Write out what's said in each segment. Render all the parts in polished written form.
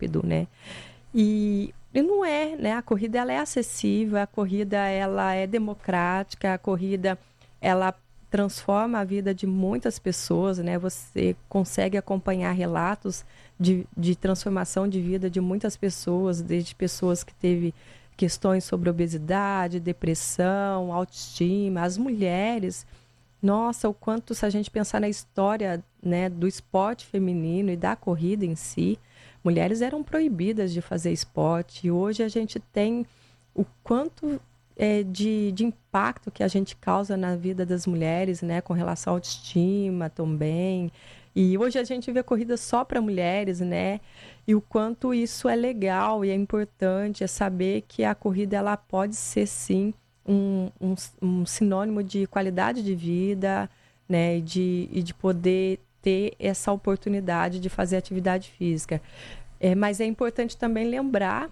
rápido, né? E não é, né? A corrida ela é acessível, a corrida ela é democrática, a corrida ela transforma a vida de muitas pessoas, né? Você consegue acompanhar relatos de transformação de vida de muitas pessoas, desde pessoas que teve questões sobre obesidade, depressão, autoestima, as mulheres. Nossa, o quanto, se a gente pensar na história, né, do esporte feminino e da corrida em si, mulheres eram proibidas de fazer esporte. E hoje a gente tem o quanto de impacto que a gente causa na vida das mulheres, né, com relação à autoestima também. E hoje a gente vê corrida só para mulheres, né? E o quanto isso é legal e é importante, é saber que a corrida ela pode ser, sim, um sinônimo de qualidade de vida, né? E de poder ter essa oportunidade de fazer atividade física. Mas é importante também lembrar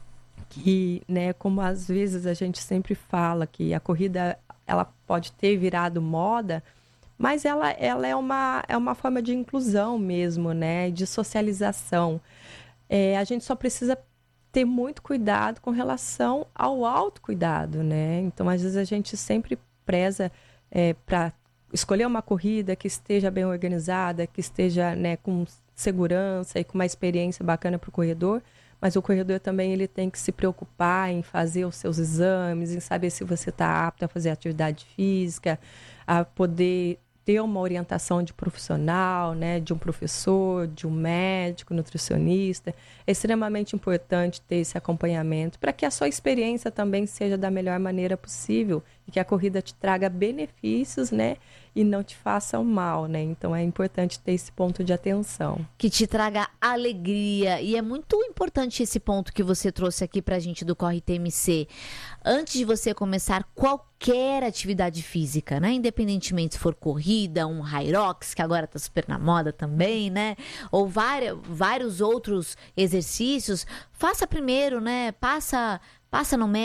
que, né, como às vezes a gente sempre fala que a corrida ela pode ter virado moda, mas ela é uma forma de inclusão mesmo, né, de socialização. A gente só precisa ter muito cuidado com relação ao autocuidado, né? Então, às vezes a gente sempre preza para escolher uma corrida que esteja bem organizada, que esteja, né, com segurança e com uma experiência bacana para o corredor, mas o corredor também ele tem que se preocupar em fazer os seus exames, em saber se você está apto a fazer atividade física, a poder ter uma orientação de profissional, né, de um professor, de um médico, nutricionista. É extremamente importante ter esse acompanhamento para que a sua experiência também seja da melhor maneira possível e que a corrida te traga benefícios, né, e não te faça o mal, né? Então é importante ter esse ponto de atenção. Que te traga alegria. E é muito importante esse ponto que você trouxe aqui pra gente do Corre TMC. Antes de você começar qualquer atividade física, né? Independentemente se for corrida, um Hyrox, que agora tá super na moda também, né? Ou vários outros exercícios, faça primeiro, né? Passe no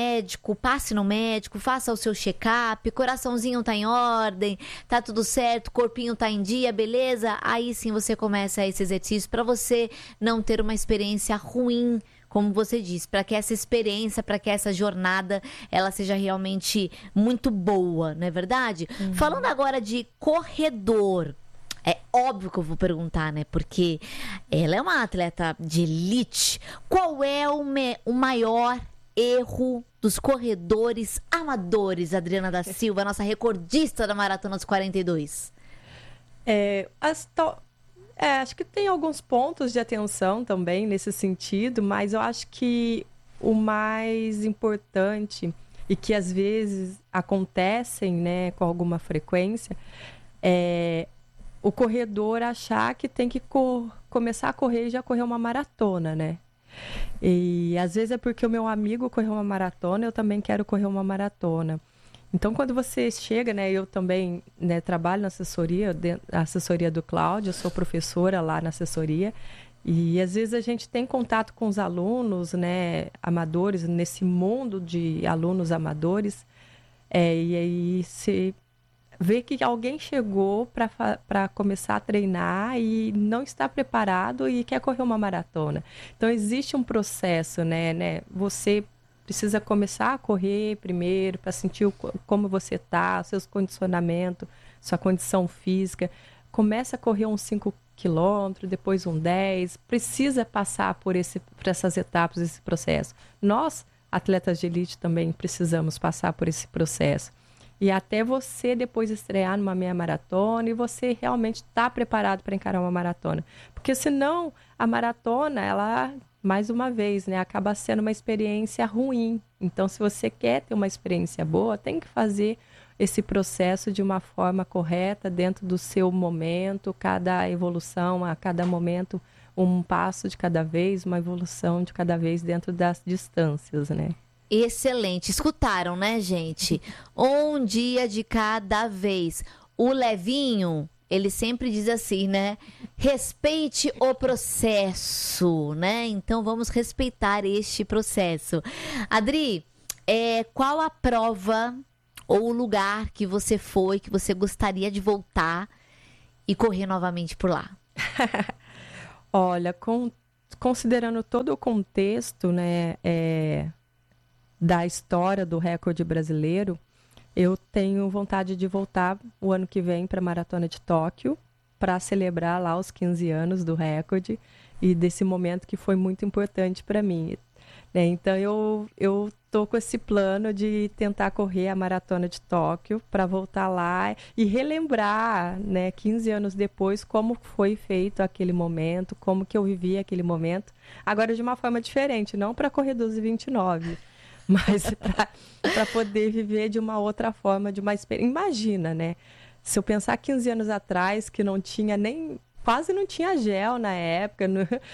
médico, faça o seu check-up, coraçãozinho tá em ordem, tá tudo certo, corpinho tá em dia, beleza? Aí sim você começa esse exercício para você não ter uma experiência ruim, como você disse, para que essa experiência, para que essa jornada, ela seja realmente muito boa, não é verdade? Uhum. Falando agora de corredor, é óbvio que eu vou perguntar, né? Porque ela é uma atleta de elite. Qual é o maior erro dos corredores amadores, Adriana da Silva, nossa recordista da Maratona dos 42? Acho que tem alguns pontos de atenção também nesse sentido, mas eu acho que o mais importante e que às vezes acontecem, né, com alguma frequência, é o corredor achar que tem que começar a correr e já correr uma maratona, né? E às vezes é porque o meu amigo correu uma maratona, eu também quero correr uma maratona. Então, quando você chega, né, eu também, né, trabalho na assessoria do Cláudio, eu sou professora lá na assessoria, e às vezes a gente tem contato com os alunos, né, amadores, nesse mundo de alunos amadores, e aí se vê que alguém chegou para começar a treinar e não está preparado e quer correr uma maratona. Então, existe um processo, né? Você precisa começar a correr primeiro para sentir como você está, seus condicionamentos, sua condição física. Começa a correr uns 5 quilômetros, depois um 10. Precisa passar por essas etapas, esse processo. Nós, atletas de elite, também precisamos passar por esse processo. E até você depois estrear numa meia maratona e você realmente está preparado para encarar uma maratona. Porque senão a maratona, ela, mais uma vez, né, acaba sendo uma experiência ruim. Então, se você quer ter uma experiência boa, tem que fazer esse processo de uma forma correta, dentro do seu momento, cada evolução, a cada momento, um passo de cada vez, uma evolução de cada vez dentro das distâncias, né? Excelente. Escutaram, né, gente? Um dia de cada vez. O Levinho, ele sempre diz assim, né? Respeite o processo, né? Então, vamos respeitar este processo. Adri, qual a prova ou o lugar que você foi, que você gostaria de voltar e correr novamente por lá? Olha, com considerando todo o contexto, né, da história do recorde brasileiro, eu tenho vontade de voltar o ano que vem para a Maratona de Tóquio para celebrar lá os 15 anos do recorde e desse momento que foi muito importante para mim. Né? Então, eu tô com esse plano de tentar correr a Maratona de Tóquio para voltar lá e relembrar, né, 15 anos depois, como foi feito aquele momento, como que eu vivi aquele momento. Agora, de uma forma diferente, não para correr 12:29, mas para poder viver de uma outra forma, de uma experiência. Imagina, né? Se eu pensar 15 anos atrás, que não tinha nem... Quase não tinha gel na época.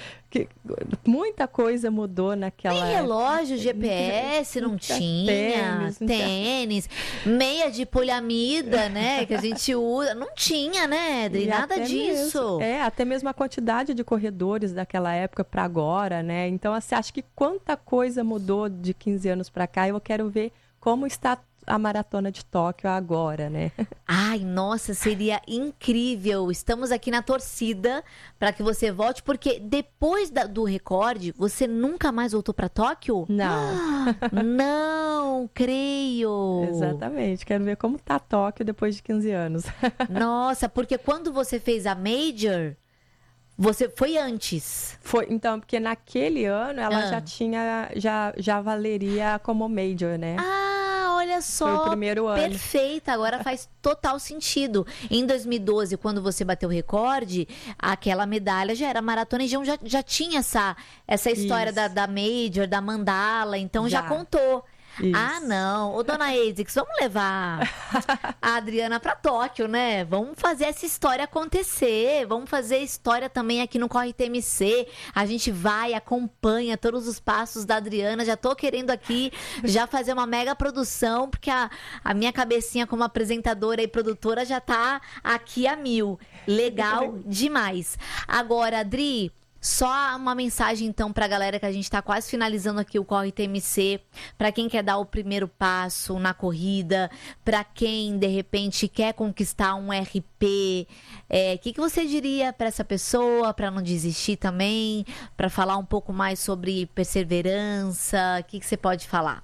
Muita coisa mudou naquela Nem relógio, GPS não tinha. Tênis, meia de poliamida, né? Que a gente usa. Não tinha, né, Adri? Nada disso. Até mesmo a quantidade de corredores daquela época para agora, né? Então, assim, acho que quanta coisa mudou de 15 anos para cá. Eu quero ver como está a Maratona de Tóquio agora, né? Ai, nossa, seria incrível. Estamos aqui na torcida para que você volte, porque depois do recorde, você nunca mais voltou para Tóquio? Não. Não, creio. Exatamente. Quero ver como tá Tóquio depois de 15 anos. Nossa, porque quando você fez a Major, você foi antes. Foi, então, porque naquele ano ela já tinha, já valeria como Major, né? Olha só, foi o primeiro ano. Perfeita, agora faz total sentido. Em 2012, quando você bateu o recorde, aquela medalha já era maratona e já tinha essa história da Major, da mandala, então já contou. Isso. Ah, não. Ô, dona Eidix, vamos levar a Adriana para Tóquio, né? Vamos fazer essa história acontecer. Vamos fazer história também aqui no Corre TMC. A gente vai, acompanha todos os passos da Adriana. Já tô querendo aqui já fazer uma mega produção, porque a minha cabecinha como apresentadora e produtora já tá aqui a 1000. Legal demais. Agora, Adri... Só uma mensagem, então, para a galera, que a gente está quase finalizando aqui o Corre TMC, para quem quer dar o primeiro passo na corrida, para quem, de repente, quer conquistar um RP, o que você diria para essa pessoa, para não desistir também, para falar um pouco mais sobre perseverança, o que você pode falar?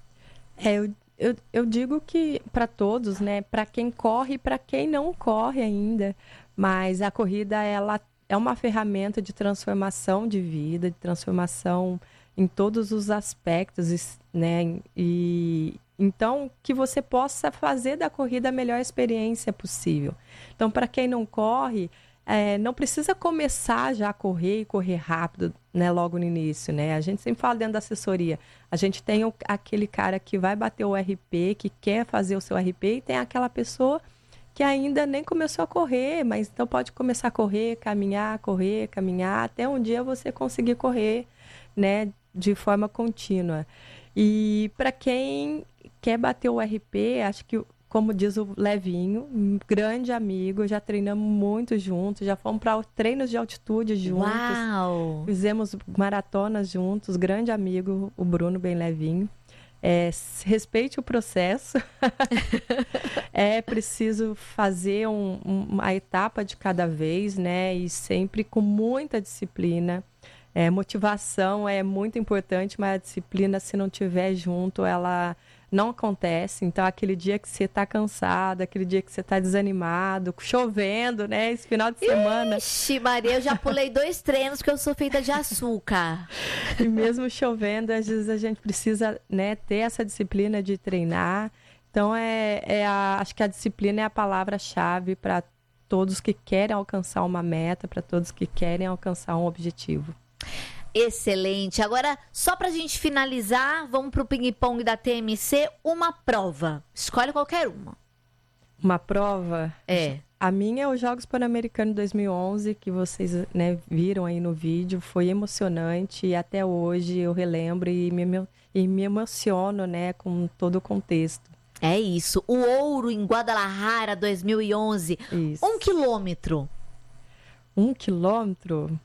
Eu digo que para todos, né, para quem corre e para quem não corre ainda, mas a corrida, ela é uma ferramenta de transformação de vida, de transformação em todos os aspectos, né? E então que você possa fazer da corrida a melhor experiência possível. Então, para quem não corre, não precisa começar já a correr e correr rápido, né? Logo no início, né? A gente sempre fala dentro da assessoria. A gente tem aquele cara que vai bater o RP, que quer fazer o seu RP, e tem aquela pessoa que ainda nem começou a correr, mas então pode começar a correr, caminhar, até um dia você conseguir correr, né, de forma contínua. E para quem quer bater o RP, acho que, como diz o Levinho, um grande amigo, já treinamos muito juntos, já fomos para treinos de altitude juntos. Uau! Fizemos maratonas juntos, grande amigo, o Bruno Bem Levinho. Respeite o processo. É preciso fazer uma etapa de cada vez, né? E sempre com muita disciplina. Motivação é muito importante, mas a disciplina, se não tiver junto, ela não acontece. Então, aquele dia que você está cansado, aquele dia que você está desanimado, chovendo, né? Esse final de semana. Ixi, Maria, eu já pulei 2 treinos porque eu sou feita de açúcar. E mesmo chovendo, às vezes a gente precisa, né, ter essa disciplina de treinar. Então, acho que a disciplina é a palavra-chave para todos que querem alcançar uma meta, para todos que querem alcançar um objetivo. Excelente. Agora, só pra gente finalizar, vamos pro ping-pong da TMC, uma prova. Escolhe qualquer uma. Uma prova? A minha é os Jogos Pan-Americanos 2011, que vocês, né, viram aí no vídeo. Foi emocionante e até hoje eu relembro e me emociono, né, com todo o contexto. É isso. O ouro em Guadalajara 2011. Isso. 1 quilômetro. 1 quilômetro?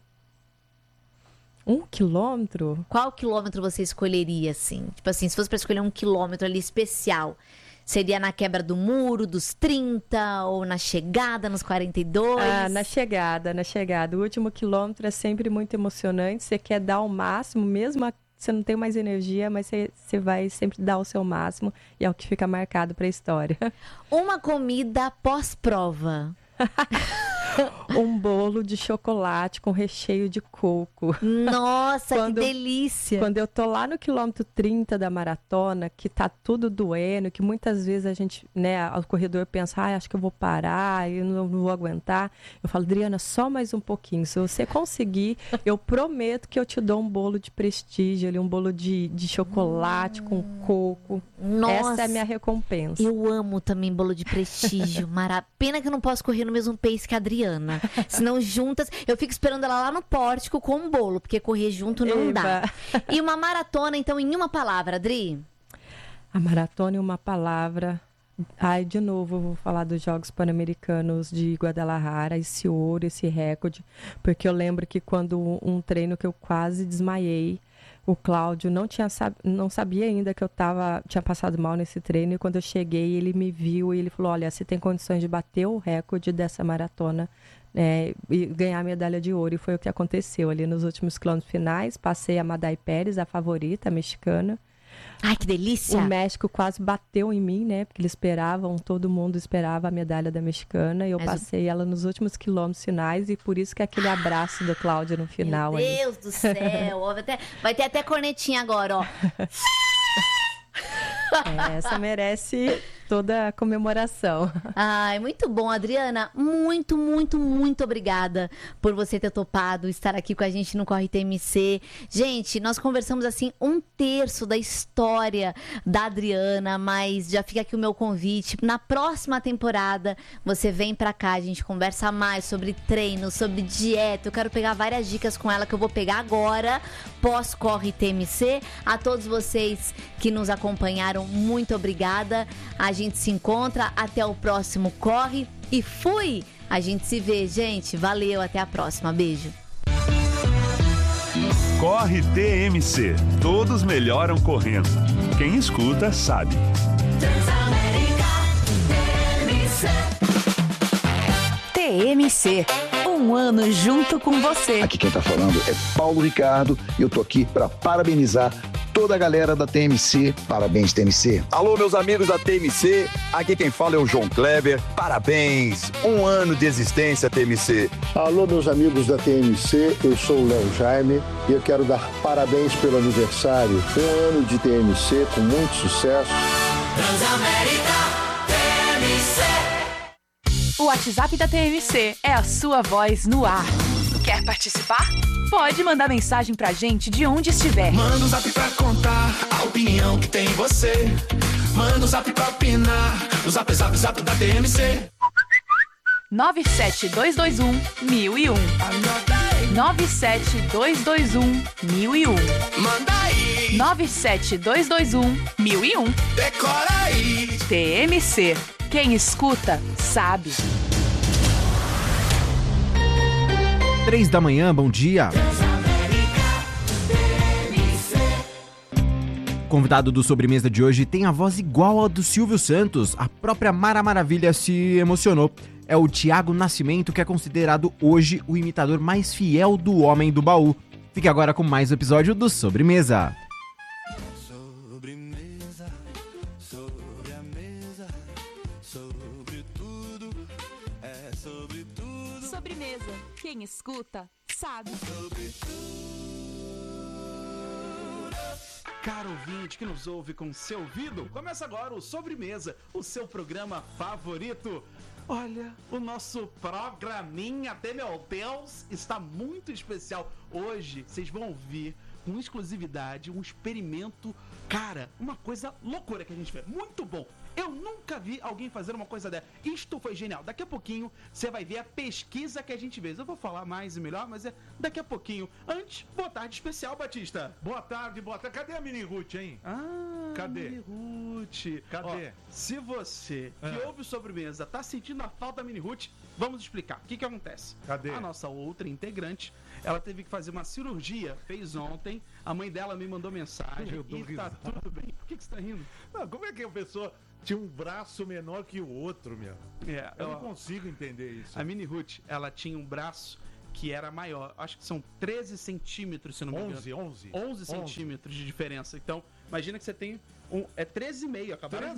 1 quilômetro? Qual quilômetro você escolheria, assim? Tipo assim, se fosse para escolher 1 quilômetro ali especial, Seria na quebra do muro dos 30 ou na chegada nos 42? Na chegada. O último quilômetro é sempre muito emocionante. Você quer dar o máximo, mesmo você não tem mais energia, mas você vai sempre dar o seu máximo e é o que fica marcado para a história. Uma comida pós-prova. Um bolo de chocolate com recheio de coco. Nossa, que delícia! Quando eu tô lá no quilômetro 30 da maratona, que tá tudo doendo, que muitas vezes a gente, né, o corredor pensa, acho que eu vou parar, eu não vou aguentar. Eu falo, Adriana, só mais um pouquinho. Se você conseguir, eu prometo que eu te dou um bolo de prestígio, ali, um bolo de chocolate com coco. Nossa, essa é a minha recompensa. Eu amo também bolo de prestígio. Pena que eu não posso correr no mesmo pace que a Adriana. Senão juntas, eu fico esperando ela lá no pórtico com um bolo, porque correr junto não dá. E uma maratona, então, em uma palavra, Adri? A maratona em uma palavra. De novo, eu vou falar dos Jogos Pan-Americanos de Guadalajara, esse ouro, esse recorde, porque eu lembro que quando um treino que eu quase desmaiei, o Cláudio não sabia ainda que eu tinha passado mal nesse treino, e quando eu cheguei, ele me viu e ele falou, olha, você tem condições de bater o recorde dessa maratona, e ganhar a medalha de ouro. E foi o que aconteceu ali nos últimos quilômetros finais. Passei a Madai Pérez, a favorita, a mexicana. Ai, que delícia! O México quase bateu em mim, né? Porque todo mundo esperava a medalha da mexicana. E eu passei ela nos últimos quilômetros finais. E por isso que aquele abraço do Cláudio no final. Meu Deus do céu! Vai ter até cornetinha agora, ó. Essa merece toda a comemoração. Ai, muito bom, Adriana. Muito, muito, muito obrigada por você ter topado estar aqui com a gente no Corre TMC. Gente, nós conversamos assim 1/3 da história da Adriana, mas já fica aqui o meu convite. Na próxima temporada, você vem pra cá, a gente conversa mais sobre treino, sobre dieta. Eu quero pegar várias dicas com ela que eu vou pegar agora, pós-Corre TMC. A todos vocês que nos acompanharam, muito obrigada. A gente se encontra, até o próximo Corre e fui! A gente se vê, gente. Valeu, até a próxima. Beijo. Corre TMC. Todos melhoram correndo. Quem escuta sabe. TMC. Um ano junto com você. Aqui quem tá falando é Paulo Ricardo e eu tô aqui para parabenizar toda a galera da TMC. Parabéns, TMC. Alô, meus amigos da TMC. Aqui quem fala é o João Kleber. Parabéns. Um ano de existência, TMC. Alô, meus amigos da TMC. Eu sou o Léo Jaime e eu quero dar parabéns pelo aniversário. Um ano de TMC com muito sucesso. Transamérica TMC. O WhatsApp da TMC é a sua voz no ar. Quer participar? Pode mandar mensagem pra gente de onde estiver. Manda um zap pra contar a opinião que tem você. Manda um zap pra opinar. O zap da TMC. 97221-1001. 97221-1001. Manda aí. 97221-1001. Decora aí. TMC. Quem escuta, sabe. 3 da manhã, bom dia. O convidado do Sobremesa de hoje tem a voz igual a do Silvio Santos. A própria Mara Maravilha se emocionou. É o Thiago Nascimento, que é considerado hoje o imitador mais fiel do Homem do Baú. Fique agora com mais um episódio do Sobremesa. Sobremesa. Quem escuta, sabe. Caro ouvinte que nos ouve com seu ouvido, começa agora o Sobremesa, o seu programa favorito. Olha, o nosso programinha, até meu Deus, está muito especial. Hoje vocês vão ouvir com exclusividade um experimento, cara, uma coisa loucura que a gente fez, muito bom. Eu nunca vi alguém fazer uma coisa dessa. Isto foi genial. Daqui a pouquinho você vai ver a pesquisa que a gente fez. Eu vou falar mais e melhor, mas é daqui a pouquinho. Antes, boa tarde especial, Batista. Boa tarde, boa tarde. Cadê a Mini Ruth, hein? Cadê? Mini Ruth. Cadê? Ó, se você que ouve o Sobremesa tá sentindo a falta da Mini Ruth, vamos explicar. O que acontece? Cadê? A nossa outra integrante, ela teve que fazer uma cirurgia, fez ontem. A mãe dela me mandou mensagem e tá tudo bem. Por que você tá rindo? Não, como é que a pessoa tinha um braço menor que o outro, meu. Eu não consigo entender isso. A Mini Ruth, ela tinha um braço que era maior. Acho que são 13 centímetros, se não me engano. 11 centímetros de diferença. Então, imagina que você tem é 13,5. Acabaram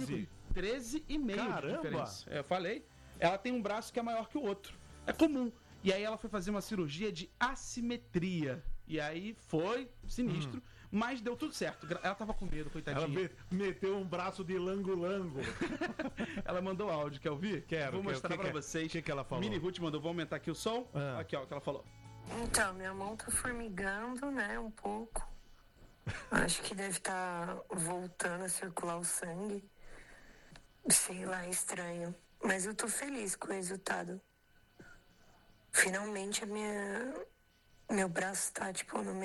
13,5 de diferença. Eu falei. Ela tem um braço que é maior que o outro. É comum. E aí ela foi fazer uma cirurgia de assimetria. E aí foi sinistro. Mas deu tudo certo. Ela tava com medo, coitadinha. Ela meteu um braço de lango-lango. Ela mandou áudio, quer ouvir? Quero. Vou mostrar pra vocês. O que ela falou? Mini Ruth mandou, vou aumentar aqui o som. Aqui, ó, o que ela falou. Então, minha mão tá formigando, né, um pouco. Acho que deve estar voltando a circular o sangue. Sei lá, é estranho. Mas eu tô feliz com o resultado. Finalmente meu braço tá, tipo, na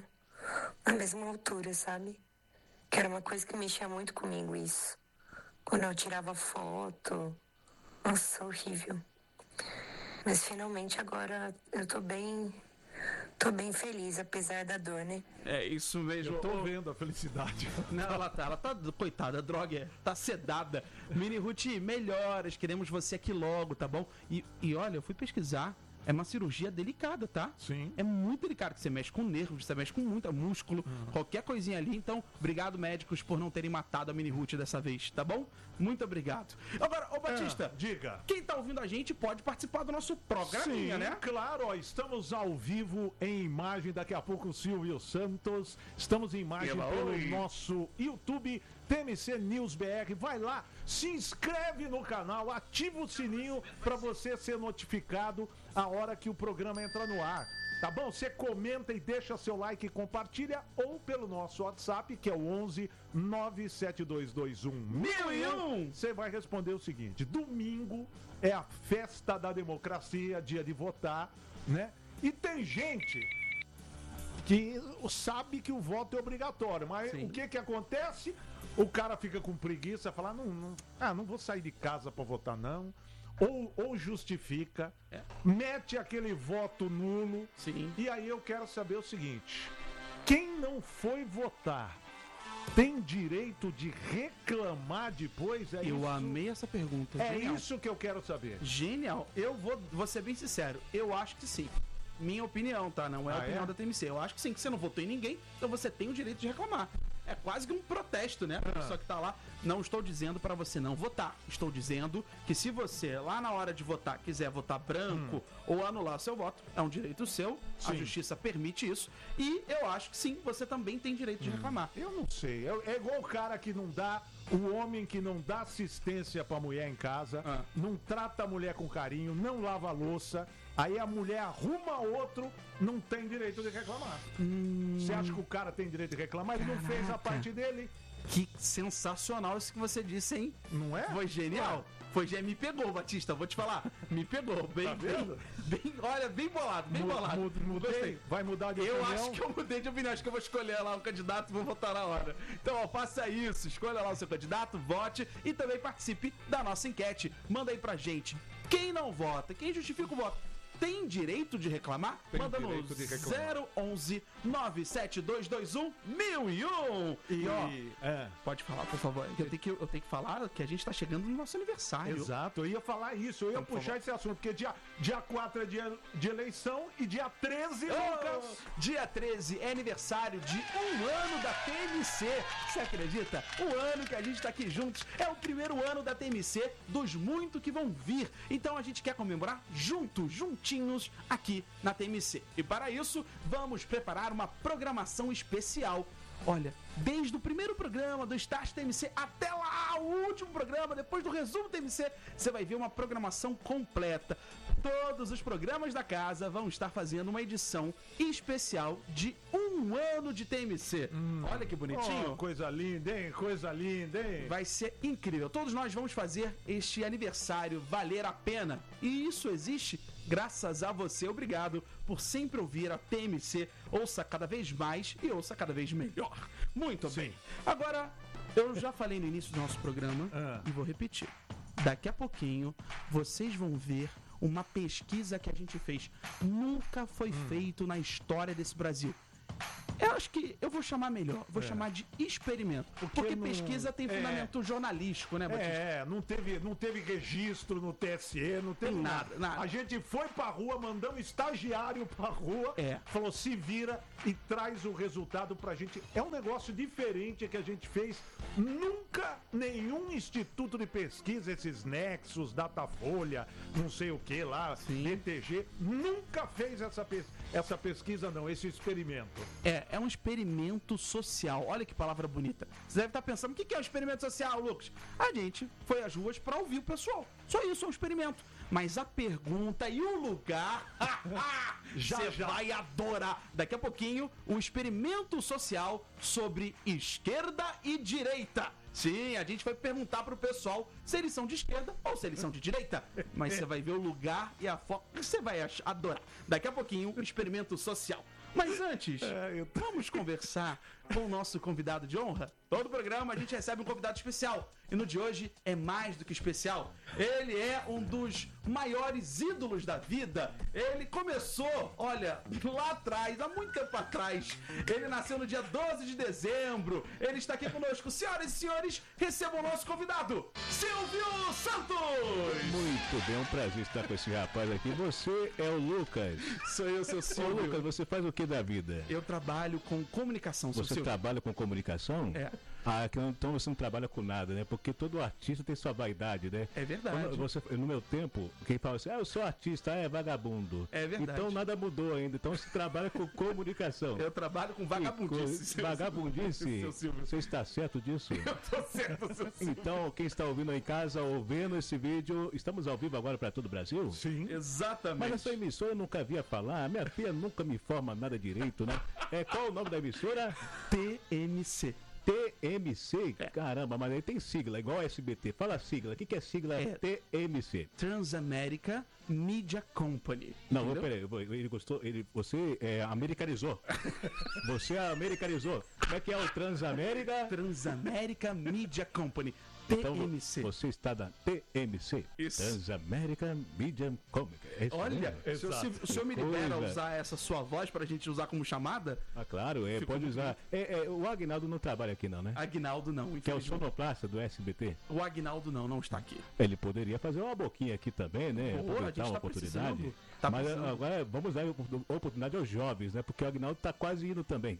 mesma altura, sabe? Que era uma coisa que mexia muito comigo, isso. Quando eu tirava foto. Nossa, horrível. Mas finalmente agora eu tô bem feliz, apesar da dor, né? É isso mesmo. Eu tô vendo a felicidade. Não, ela tá, coitada, a droga tá sedada. Mini Ruth, melhoras, queremos você aqui logo, tá bom? E olha, eu fui pesquisar. É uma cirurgia delicada, tá? Sim. É muito delicado, que você mexe com nervos, você mexe com muito músculo, qualquer coisinha ali. Então, obrigado, médicos, por não terem matado a Mini Ruth dessa vez, tá bom? Muito obrigado. Agora, ô Batista, diga. Quem tá ouvindo a gente pode participar do nosso programinha, né? Claro, ó, estamos ao vivo em imagem, daqui a pouco o Silvio Santos. Estamos em imagem pelo nosso YouTube, TMC News BR. Vai lá, se inscreve no canal, ativa o sininho para você ser notificado a hora que o programa entra no ar. Tá bom? Você comenta e deixa seu like e compartilha, ou pelo nosso WhatsApp, que é o 11 97221 1001. Você vai responder o seguinte: domingo é a festa da democracia, dia de votar, né? E tem gente que sabe que o voto é obrigatório, mas o que acontece? O cara fica com preguiça, fala, não vou sair de casa pra votar, não. Ou justifica, mete aquele voto nulo. Sim. E aí eu quero saber o seguinte: quem não foi votar tem direito de reclamar depois? Eu amei essa pergunta. É Genial. isso que eu quero saber. Genial. Eu vou ser bem sincero. Eu acho que sim. Minha opinião, tá? Não é a opinião da TMC. Eu acho que sim, que você não votou em ninguém, então você tem o direito de reclamar. É quase que um protesto, né? A pessoa que tá lá. Não estou dizendo pra você não votar. Estou dizendo que se você, lá na hora de votar, quiser votar branco ou anular seu voto, é um direito seu. Sim. A justiça permite isso. E eu acho que sim, você também tem direito de reclamar. Eu não sei. É igual o cara que não dá... O homem que não dá assistência pra mulher em casa, não trata a mulher com carinho, não lava a louça, aí a mulher arruma outro, não tem direito de reclamar. Você acha que o cara tem direito de reclamar? Ele não fez a parte dele. Que sensacional isso que você disse, hein? Não é? Foi genial. Me pegou, Batista, vou te falar. Me pegou. Bem bolado, bem bolado. Mudei? Vai mudar de opinião? Eu acho que eu mudei de opinião. Acho que eu vou escolher lá um candidato e vou votar na hora. Então, ó, faça isso. Escolha lá o seu candidato, vote e também participe da nossa enquete. Manda aí pra gente. Quem não vota, quem justifica o voto, tem direito de reclamar? Manda no 011 97221 1001. E ó, pode falar, por favor. Eu tenho que falar que a gente tá chegando no nosso aniversário. Exato, eu ia falar isso, eu ia puxar esse assunto, porque dia 4 é dia de eleição e dia 13, Lucas. Dia 13 é aniversário de 1 ano da TMC. Você acredita? O ano que a gente tá aqui juntos é o primeiro ano da TMC, dos muitos que vão vir. Então a gente quer comemorar juntinhos aqui na TMC. E para isso, vamos preparar uma programação especial. Olha, desde o primeiro programa do Start TMC até lá o último programa, depois do resumo TMC, você vai ver uma programação completa. Todos os programas da casa vão estar fazendo uma edição especial de 1 ano de TMC. Olha que bonitinho. Oh, coisa linda, hein? Coisa linda, hein? Vai ser incrível. Todos nós vamos fazer este aniversário valer a pena. E isso existe graças a você. Obrigado por sempre ouvir a TMC. Ouça cada vez mais e ouça cada vez melhor. Muito bem. Agora, eu já falei no início do nosso programa e vou repetir. Daqui a pouquinho, vocês vão ver uma pesquisa que a gente fez. Nunca foi feito na história desse Brasil. Eu acho que eu vou chamar melhor, vou chamar de experimento. Porque pesquisa tem fundamento jornalístico, né, Batista? Não teve registro no TSE, não teve nada. A gente foi pra rua, mandamos estagiário pra rua, falou, se vira e traz o resultado pra gente. É um negócio diferente que a gente fez. Nunca nenhum instituto de pesquisa, esses Nexus, Datafolha, não sei o que lá, BTG, nunca fez essa pesquisa não, esse experimento. É um experimento social. Olha que palavra bonita. Você deve estar pensando, o que é um experimento social, Lucas? A gente foi às ruas para ouvir o pessoal. Só isso é um experimento. Mas a pergunta e o lugar, você vai adorar. Daqui a pouquinho, o experimento social sobre esquerda e direita. Sim, a gente vai perguntar pro pessoal se eles são de esquerda ou se eles são de direita. Mas você vai ver o lugar e a forma que você vai adorar. Daqui a pouquinho, o experimento social. Mas antes, vamos conversar com o nosso convidado de honra. Todo programa a gente recebe um convidado especial. E no de hoje é mais do que especial. Ele é um dos maiores ídolos da vida. Ele começou, olha, lá atrás, há muito tempo atrás. Ele nasceu no dia 12 de dezembro. Ele está aqui conosco. Senhoras e senhores, recebam o nosso convidado, Silvio Santos! Muito bem, é um prazer estar com esse rapaz aqui. Você é o Lucas. Sou eu, seu Silvio. Ô, Lucas, você faz o que da vida? Eu trabalho com comunicação, seu Você Silvio. trabalha com comunicação? É. Ah, então você não trabalha com nada, né? Porque todo artista tem sua vaidade, né? É verdade. No meu tempo, quem fala assim, eu sou artista, é vagabundo. É verdade. Então nada mudou ainda. Então você trabalha com comunicação. Eu trabalho com vagabundice. Vagabundice? Você está certo disso? Eu tô certo, seu Silvio. Então, quem está ouvindo aí em casa, ouvindo esse vídeo, estamos ao vivo agora para todo o Brasil? Sim. Exatamente. Mas essa emissora eu nunca havia falar. Minha filha nunca me informa nada direito, né? Qual o nome da emissora? TMC. TMC? Caramba, mas aí tem sigla, igual a SBT. Fala a sigla. O que é sigla TMC? Transamerica Media Company. Não, peraí, ele gostou, você americanizou. Você americanizou. Como é que é o Transamérica? Transamerica Media Company. Então, TMC. você está da TMC. Isso. Transamerica Media Company. Olha, o senhor me libera usar essa sua voz pra gente usar como chamada? Ah, claro, pode usar. O Agnaldo não trabalha aqui não, né? Agnaldo não, que é o sonoplasta do SBT. O Agnaldo não está aqui. Ele poderia fazer uma boquinha aqui também, né? Aproveitar uma oportunidade. Mas agora vamos dar oportunidade aos jovens, né? Porque o Agnaldo tá quase indo também.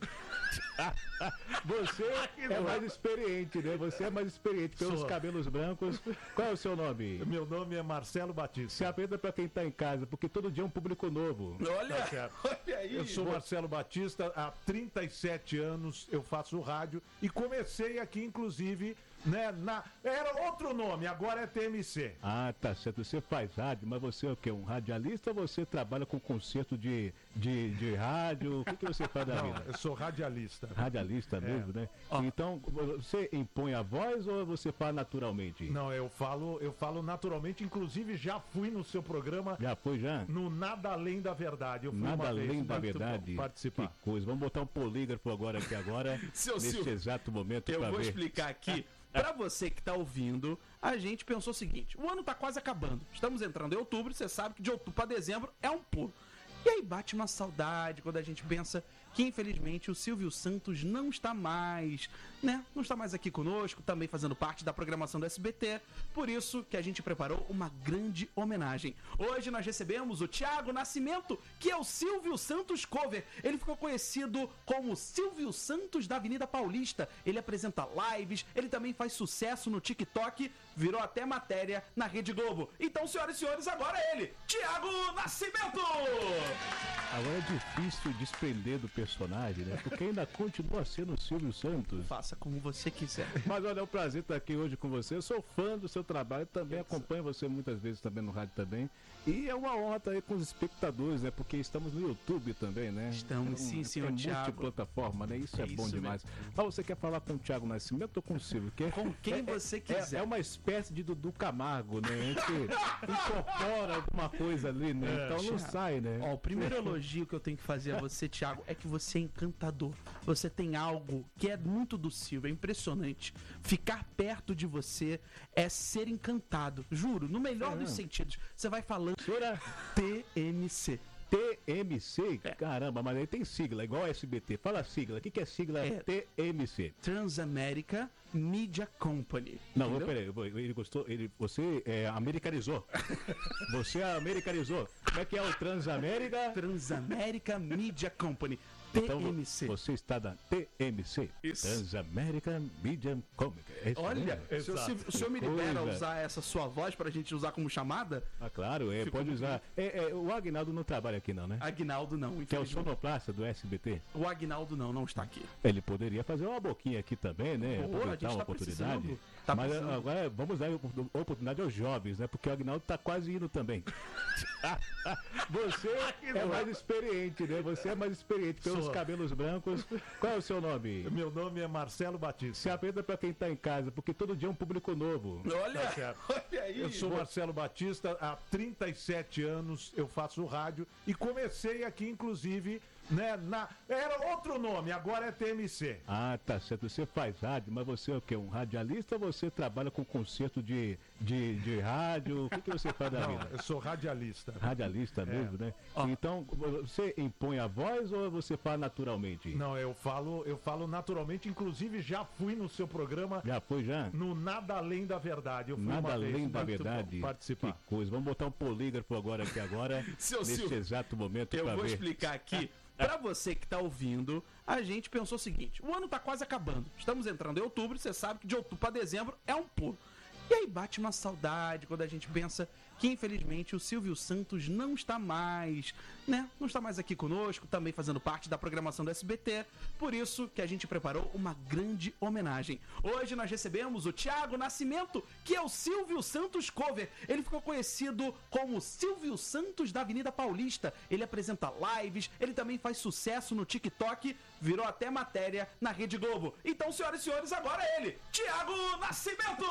Você é mais experiente, né? Você é mais experiente pelos cabelos brancos. Qual é o seu nome? Meu nome é Marcelo Batista. Se aprenda pra quem tá em casa, porque todo dia é um público novo. Olha, olha aí. Eu sou Marcelo Batista, há 37 anos eu faço rádio e comecei aqui, inclusive, né, era outro nome, agora é TMC. Ah, tá certo. Você faz rádio, mas você é o quê? Um radialista ou você trabalha com concerto de rádio? O que você faz da vida? Eu sou radialista. Radialista mesmo, né? Então, você impõe a voz ou você fala naturalmente? Não, eu falo naturalmente, inclusive já fui no seu programa. Já foi, já? No Nada Além da Verdade. Eu fui Nada Além da Verdade? Participar. Que coisa. Vamos botar um polígrafo agora, nesse exato momento. Eu vou explicar aqui. Pra você que tá ouvindo, a gente pensou o seguinte: o ano tá quase acabando. Estamos entrando em outubro, você sabe que de outubro pra dezembro é um pulo. E aí bate uma saudade quando a gente pensa que, infelizmente, o Silvio Santos não está mais, né? Não está mais aqui conosco, também fazendo parte da programação do SBT. Por isso que a gente preparou uma grande homenagem. Hoje nós recebemos o Thiago Nascimento, que é o Silvio Santos Cover. Ele ficou conhecido como Silvio Santos da Avenida Paulista. Ele apresenta lives, ele também faz sucesso no TikTok, virou até matéria na Rede Globo. Então, senhoras e senhores, agora é ele, Thiago Nascimento! Agora é difícil desprender do personagem, né? Porque ainda continua sendo o Silvio Santos. Faça como você quiser. Mas olha, é um prazer estar aqui hoje com você. Eu sou fã do seu trabalho, também acompanho você muitas vezes também no rádio também. E é uma honra estar aí com os espectadores, né? Porque estamos no YouTube também, né? Estamos, sim, senhor Thiago. Multiplataforma, né? Isso é bom demais. Mas você quer falar com o Thiago Nascimento ou com o Silvio? Com quem você quiser. É uma espécie de Dudu Camargo, né? A gente incorpora alguma coisa ali, né? Então não sai, né? Ó, o primeiro elogio que eu tenho que fazer a você, Thiago, é que você é encantador. Você tem algo que é muito do Silvio, é impressionante. Ficar perto de você é ser encantado. Juro, no melhor dos sentidos. Você vai falando TMC. TMC? Caramba, mas aí tem sigla, igual SBT. Fala a sigla. O que é sigla TMC? Transamerica Media Company. Não, peraí, ele gostou, você americanizou. Você americanizou. Como é que é o Transamérica? Transamerica Media Company. Então, TMC. você está da TMC. Isso. Transamerican Media Company. Olha, o senhor me libera usar essa sua voz pra gente usar como chamada? Ah, claro, pode usar. O Aguinaldo não trabalha aqui não, né? Aguinaldo não, que é o sonoplasta do SBT? O Aguinaldo não está aqui. Ele poderia fazer uma boquinha aqui também, né? Aproveitar uma oportunidade. Mas agora vamos dar oportunidade aos jovens, né? Porque o Aguinaldo tá quase indo também. Você é mais experiente, né? Você é mais experiente pelos cabelos brancos. Qual é o seu nome? Meu nome é Marcelo Batista. Se apresenta pra quem tá em casa, porque todo dia é um público novo. Olha aí. Eu sou Marcelo Batista, há 37 anos eu faço rádio e comecei aqui, inclusive, né, era outro nome, agora é TMC. Ah, tá certo. Você faz rádio, mas você é o quê? Um radialista ou você trabalha com concerto de rádio? O que você faz da vida? Eu sou radialista. Radialista mesmo, né? Então, você impõe a voz ou você fala naturalmente? Não, eu falo naturalmente, inclusive já fui no seu programa. Já foi, já? No Nada Além da Verdade. Eu fui Nada Além da Verdade? Participar. Que coisa. Vamos botar um polígrafo agora, nesse exato momento. Eu vou explicar aqui. Pra você que tá ouvindo, a gente pensou o seguinte: o ano tá quase acabando. Estamos entrando em outubro, você sabe que de outubro pra dezembro é um pulo. E aí bate uma saudade quando a gente pensa que, infelizmente, o Silvio Santos não está mais, né? Não está mais aqui conosco, também fazendo parte da programação do SBT. Por isso que a gente preparou uma grande homenagem. Hoje nós recebemos o Thiago Nascimento, que é o Silvio Santos Cover. Ele ficou conhecido como Silvio Santos da Avenida Paulista. Ele apresenta lives, ele também faz sucesso no TikTok, virou até matéria na Rede Globo. Então, senhoras e senhores, agora ele, Thiago Nascimento!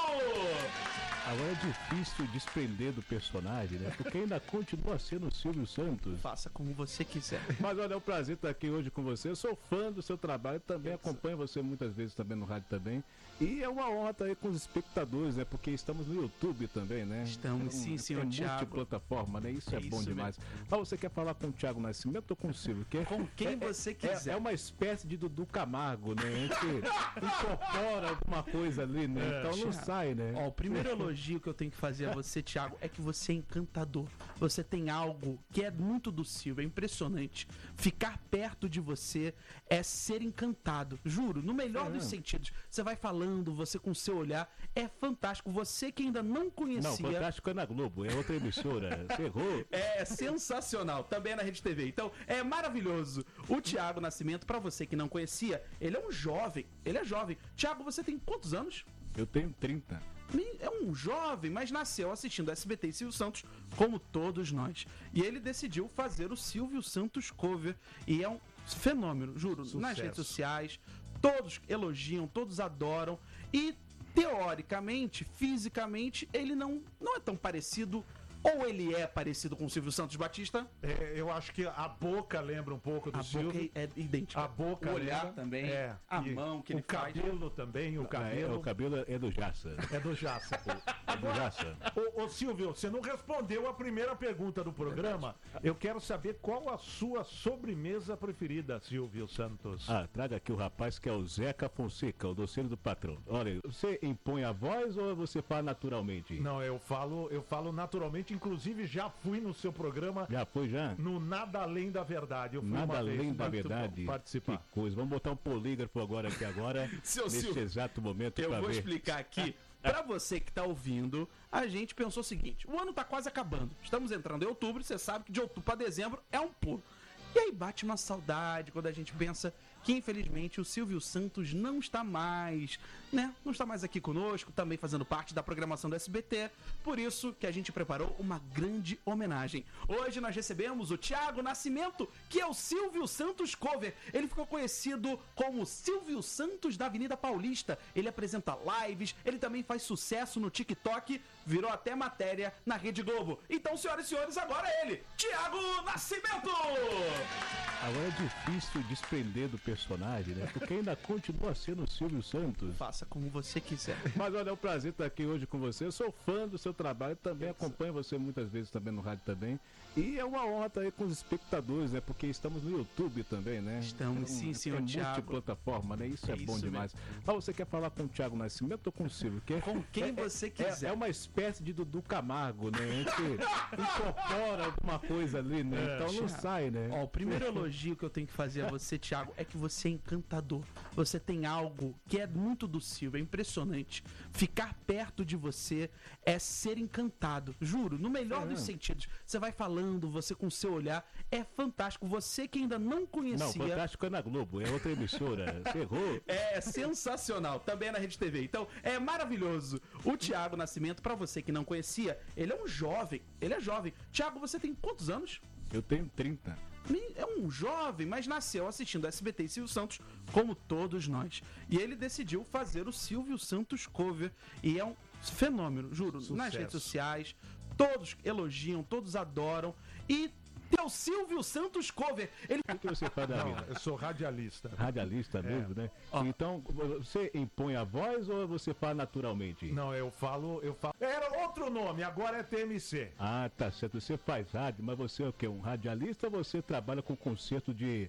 Agora é difícil desprender do personagem, né? Porque ainda continua sendo o Silvio Santos. Faça como você quiser. Mas olha, é um prazer estar aqui hoje com você. Eu sou fã do seu trabalho, também acompanho você muitas vezes também no rádio também. E é uma honra estar aí com os espectadores, né? Porque estamos no YouTube também, né? Estamos, sim, senhor Thiago. Multiplataforma, né? Isso é bom demais. Mas você quer falar com o Thiago Nascimento ou com o Silvio? Com quem você quiser. É uma espécie de Dudu Camargo, né? A gente incorpora alguma coisa ali, né? Então não sai, né? Ó, o primeiro elogio que eu tenho que fazer a você, Thiago, é que você é encantador. Você tem algo que é muito do Silvio, é impressionante. Ficar perto de você é ser encantado. Juro, no melhor dos sentidos. Você vai falando, você com o seu olhar, é fantástico. Você que ainda não conhecia... Não, fantástico é na Globo, é outra emissora. Você errou. É sensacional, também é na Rede TV. Então, é maravilhoso. O Thiago Nascimento, pra você que não conhecia, ele é um jovem. Ele é jovem. Thiago, você tem quantos anos? Eu tenho 30. É um jovem, mas nasceu assistindo SBT e Silvio Santos, como todos nós. E ele decidiu fazer o Silvio Santos Cover. E é um fenômeno, juro. Sucesso. Nas redes sociais, todos elogiam, todos adoram. E, teoricamente, fisicamente, ele não é tão parecido. Ou ele é parecido com o Silvio Santos Batista? Eu acho que a boca lembra um pouco do Silvio. A boca é idêntica. A boca o olhar lembra, também. A mão que ele faz. O cabelo também, o cabelo. O cabelo é do Jassa. É do Jassa. É do Jassa. Ô Silvio, você não respondeu a primeira pergunta do programa. Eu quero saber qual a sua sobremesa preferida, Silvio Santos. Traga aqui o rapaz que é o Zeca Fonseca, o doceiro do patrão. Olha, você impõe a voz ou você fala naturalmente? Não, eu falo naturalmente. Inclusive já fui no seu programa. Já foi, já? No Nada Além da Verdade. Eu fui Nada Além da Verdade. Participar. Que coisa. Vamos botar um polígrafo agora, nesse exato momento. Eu vou explicar aqui. Pra você que tá ouvindo, a gente pensou o seguinte: o ano tá quase acabando. Estamos entrando em outubro, você sabe que de outubro pra dezembro é um pulo. E aí bate uma saudade quando a gente pensa que, infelizmente, o Silvio Santos não está mais, né? Não está mais aqui conosco, também fazendo parte da programação do SBT. Por isso que a gente preparou uma grande homenagem. Hoje nós recebemos o Thiago Nascimento, que é o Silvio Santos Cover. Ele ficou conhecido como Silvio Santos da Avenida Paulista. Ele apresenta lives, ele também faz sucesso no TikTok, virou até matéria na Rede Globo. Então, senhoras e senhores, agora ele, Thiago Nascimento! Agora é difícil desprender do personagem, né? Porque ainda continua sendo o Silvio Santos. Faça como você quiser. Mas olha, é um prazer estar aqui hoje com você. Eu sou fã do seu trabalho, também acompanho você muitas vezes também no rádio também. E é uma honra estar aí com os espectadores, né? Porque estamos no YouTube também, né? Estamos, sim, senhor Thiago. Multiplataforma, né? Isso é bom demais. Mas você quer falar com o Thiago Nascimento ou com o Silvio? Com quem você quiser. É uma espécie de Dudu Camargo, né? A gente incorpora alguma coisa ali, né? Então não sai, né? Ó, o primeiro elogio que eu tenho que fazer a você, Thiago, é que você é encantador. Você tem algo que é muito do Silvio, é impressionante. Ficar perto de você é ser encantado, juro, no melhor dos sentidos. Você vai falando, você com o seu olhar, é fantástico. Você que ainda não conhecia... Não, fantástico é na Globo, é outra emissora. Você errou. É sensacional, também é na Rede TV. Então, é maravilhoso. O Thiago Nascimento, pra você que não conhecia, ele é um jovem, ele é jovem. Thiago, você tem quantos anos? Eu tenho 30. É um jovem, mas nasceu assistindo SBT e Silvio Santos, como todos nós. E ele decidiu fazer o Silvio Santos Cover. E é um fenômeno, juro. Sucesso. Nas redes sociais, todos elogiam, todos adoram. E teu Silvio Santos Cover. Ele... O que você faz da vida? Eu sou radialista. Radialista mesmo, né? Então, você impõe a voz ou você fala naturalmente? Não, eu falo... Era outro nome, agora é TMC. Ah, tá certo. Você faz rádio, mas você é o quê? Um radialista ou você trabalha com concerto de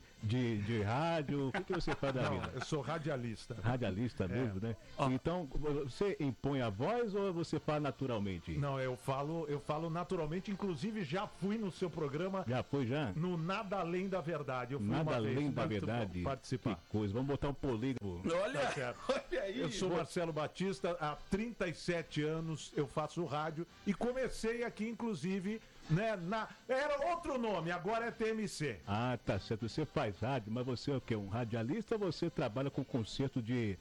rádio? O que você faz da vida? Eu sou radialista. Radialista mesmo, né? Então, você impõe a voz ou você fala naturalmente? Não, eu falo naturalmente, inclusive já fui no seu programa. Já foi, já? No Nada Além da Verdade. Eu fui Nada uma vez, Além da Verdade? Participar. Que coisa, vamos botar um polígrafo. Olha aí. Eu sou Marcelo Batista, há 37 anos eu faço rádio e comecei aqui, inclusive, né, era outro nome, agora é TMC. Ah, tá certo. Você faz rádio, mas você é o quê? Um radialista ou você trabalha com concerto de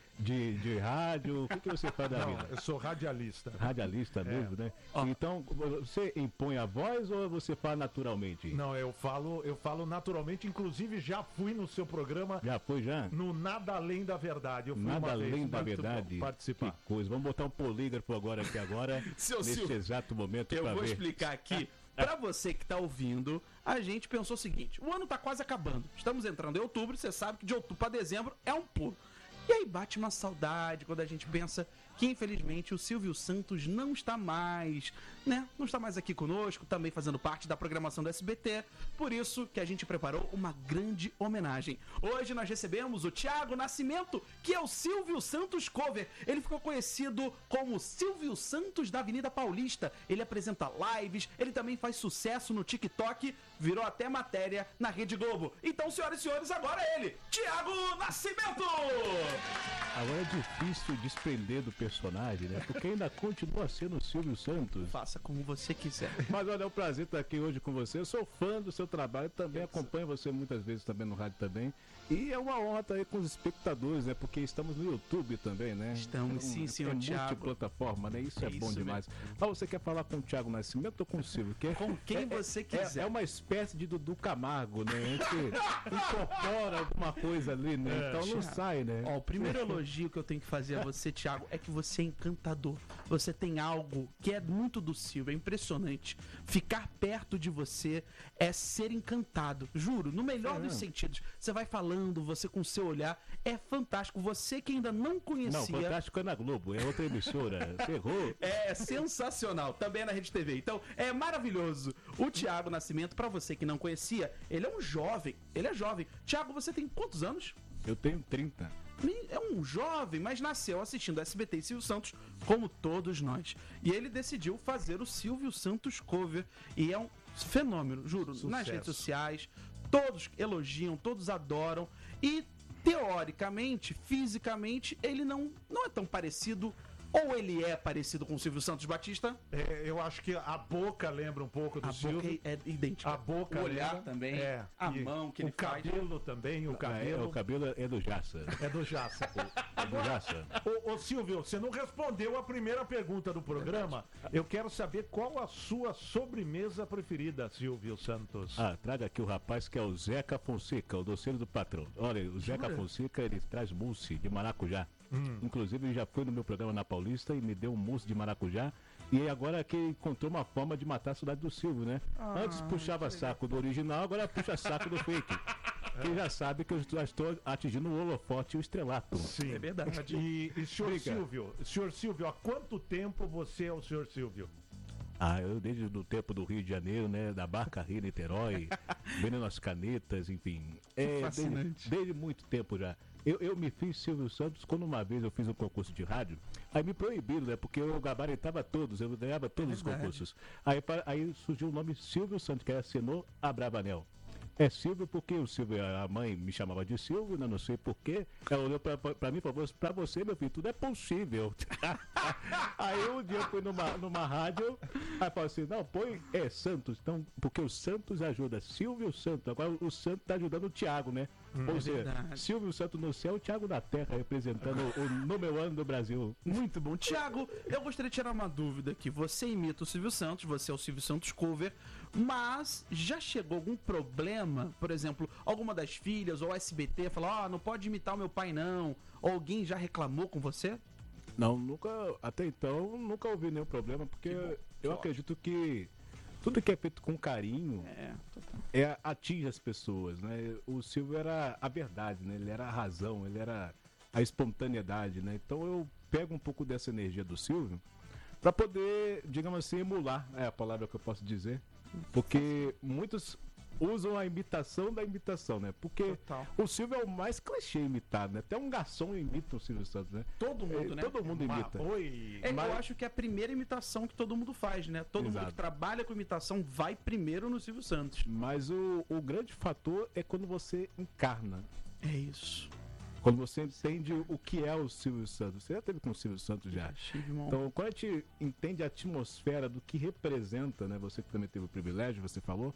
rádio? O que você faz da vida? Eu sou radialista. Radialista mesmo, né? Então, você impõe a voz ou você fala naturalmente? Não, eu falo naturalmente, inclusive já fui no seu programa. Já foi, já? No Nada Além da Verdade. Eu fui Nada uma Além vez da Verdade? Participar. Que coisa. Vamos botar um polígrafo agora, nesse Silvio, exato momento. Eu vou explicar aqui. Pra você que tá ouvindo, a gente pensou o seguinte: o ano tá quase acabando. Estamos entrando em outubro, você sabe que de outubro pra dezembro é um pulo. E aí bate uma saudade quando a gente pensa que, infelizmente, o Silvio Santos não está mais, né? Não está mais aqui conosco, também fazendo parte da programação do SBT. Por isso que a gente preparou uma grande homenagem. Hoje nós recebemos o Thiago Nascimento, que é o Silvio Santos Cover. Ele ficou conhecido como Silvio Santos da Avenida Paulista. Ele apresenta lives, ele também faz sucesso no TikTok, virou até matéria na Rede Globo. Então, senhoras e senhores, agora ele, Thiago Nascimento! Agora é difícil desprender do personagem, né? Porque ainda continua sendo o Silvio Santos. Faça como você quiser. Mas olha, é um prazer estar aqui hoje com você. Eu sou fã do seu trabalho, também acompanho você muitas vezes também no rádio também. E é uma honra estar aí com os espectadores, né? Porque estamos no YouTube também, né? Estamos, sim, senhor Thiago. Multiplataforma, né? Isso é bom demais. Mas você quer falar com o Thiago Nascimento ou com o Silvio? Com quem você quiser. É uma espécie de Dudu Camargo, né? A gente incorpora alguma coisa ali, né? Então não sai, né? Ó, o primeiro elogio que eu tenho que fazer a você, Thiago, é que você é encantador. Você tem algo que é muito do Silvio, é impressionante. Ficar perto de você é ser encantado, juro, no melhor dos sentidos. Você vai falando, você com o seu olhar, é fantástico. Você que ainda não conhecia... Não, fantástico é na Globo, é outra emissora. Você errou. É sensacional, também é na Rede TV. Então, é maravilhoso. O Thiago Nascimento, pra você que não conhecia, ele é um jovem, ele é jovem. Thiago, você tem quantos anos? Eu tenho 30. É um jovem, mas nasceu assistindo SBT e Silvio Santos, como todos nós. E ele decidiu fazer o Silvio Santos Cover. E é um fenômeno, juro. Sucesso. Nas redes sociais, todos elogiam, todos adoram. E, teoricamente, fisicamente, ele não é tão parecido. Ou ele é parecido com o Silvio Santos Batista? Eu acho que a boca lembra um pouco do Silvio. A boca é idêntica. A boca o olhar lembra, também. A mão que ele faz. O cabelo também, o cabelo. O cabelo é do Jassa. É do Jassa. É do Jassa. Ô Silvio, você não respondeu a primeira pergunta do programa. Eu quero saber qual a sua sobremesa preferida, Silvio Santos. Traga aqui o rapaz que é o Zeca Fonseca, o doceiro do patrão. Olha, o Zeca Fonseca, ele traz mousse de maracujá. Inclusive, ele já foi no meu programa na Paulista. Paulista e me deu um mousse de maracujá. E agora que encontrou uma forma de matar a saudade do Silvio, né? Antes puxava saco do original, agora puxa saco do fake. Quem já sabe que eu já estou atingindo o holofote e o estrelato. Sim. É verdade. E senhor Silvio, há quanto tempo você é o senhor Silvio? Eu desde o tempo do Rio de Janeiro, né? Da Barca Rio, Niterói, vendendo as canetas, enfim. Fascinante. Desde muito tempo já. Eu me fiz Silvio Santos quando uma vez eu fiz um concurso de rádio. Aí me proibiram, né? Porque eu gabaritava todos, eu ganhava todos os concursos. Aí surgiu o nome Silvio Santos, que era Senor Abravanel. É Silvio porque o Silvio, a mãe me chamava de Silvio, não sei porquê. Ela olhou pra mim e falou: pra você, meu filho, tudo é possível. Aí um dia eu fui numa rádio, aí falou assim: não, põe Santos, então, porque o Santos ajuda. Silvio Santos, agora o Santos tá ajudando o Thiago, né? Ou seja, Silvio Santos no céu, o Thiago na terra, representando o número 1 do Brasil. Muito bom. Thiago, eu gostaria de tirar uma dúvida aqui. Você imita o Silvio Santos, você é o Silvio Santos cover, mas já chegou algum problema? Por exemplo, alguma das filhas ou SBT falou: não pode imitar o meu pai não. Ou alguém já reclamou com você? Não, até então, nunca ouvi nenhum problema, porque eu acredito que tudo que é feito com carinho atinge as pessoas, né? O Silvio era a verdade, né? Ele era a razão, ele era a espontaneidade, né? Então eu pego um pouco dessa energia do Silvio para poder, digamos assim, emular, é a palavra que eu posso dizer, porque muitos usam a imitação da imitação, né? Porque o Silvio é o mais clichê imitado, né? Até um garçom imita o Silvio Santos, né? Todo mundo, né? Todo mundo imita. Eu acho que é a primeira imitação que todo mundo faz, né? Todo mundo que trabalha com imitação vai primeiro no Silvio Santos. Mas o grande fator é quando você encarna. É isso. Quando você entende o que é o Silvio Santos. Você já teve com o Silvio Santos já. Então, quando a gente entende a atmosfera do que representa, né? Você que também teve o privilégio, você falou,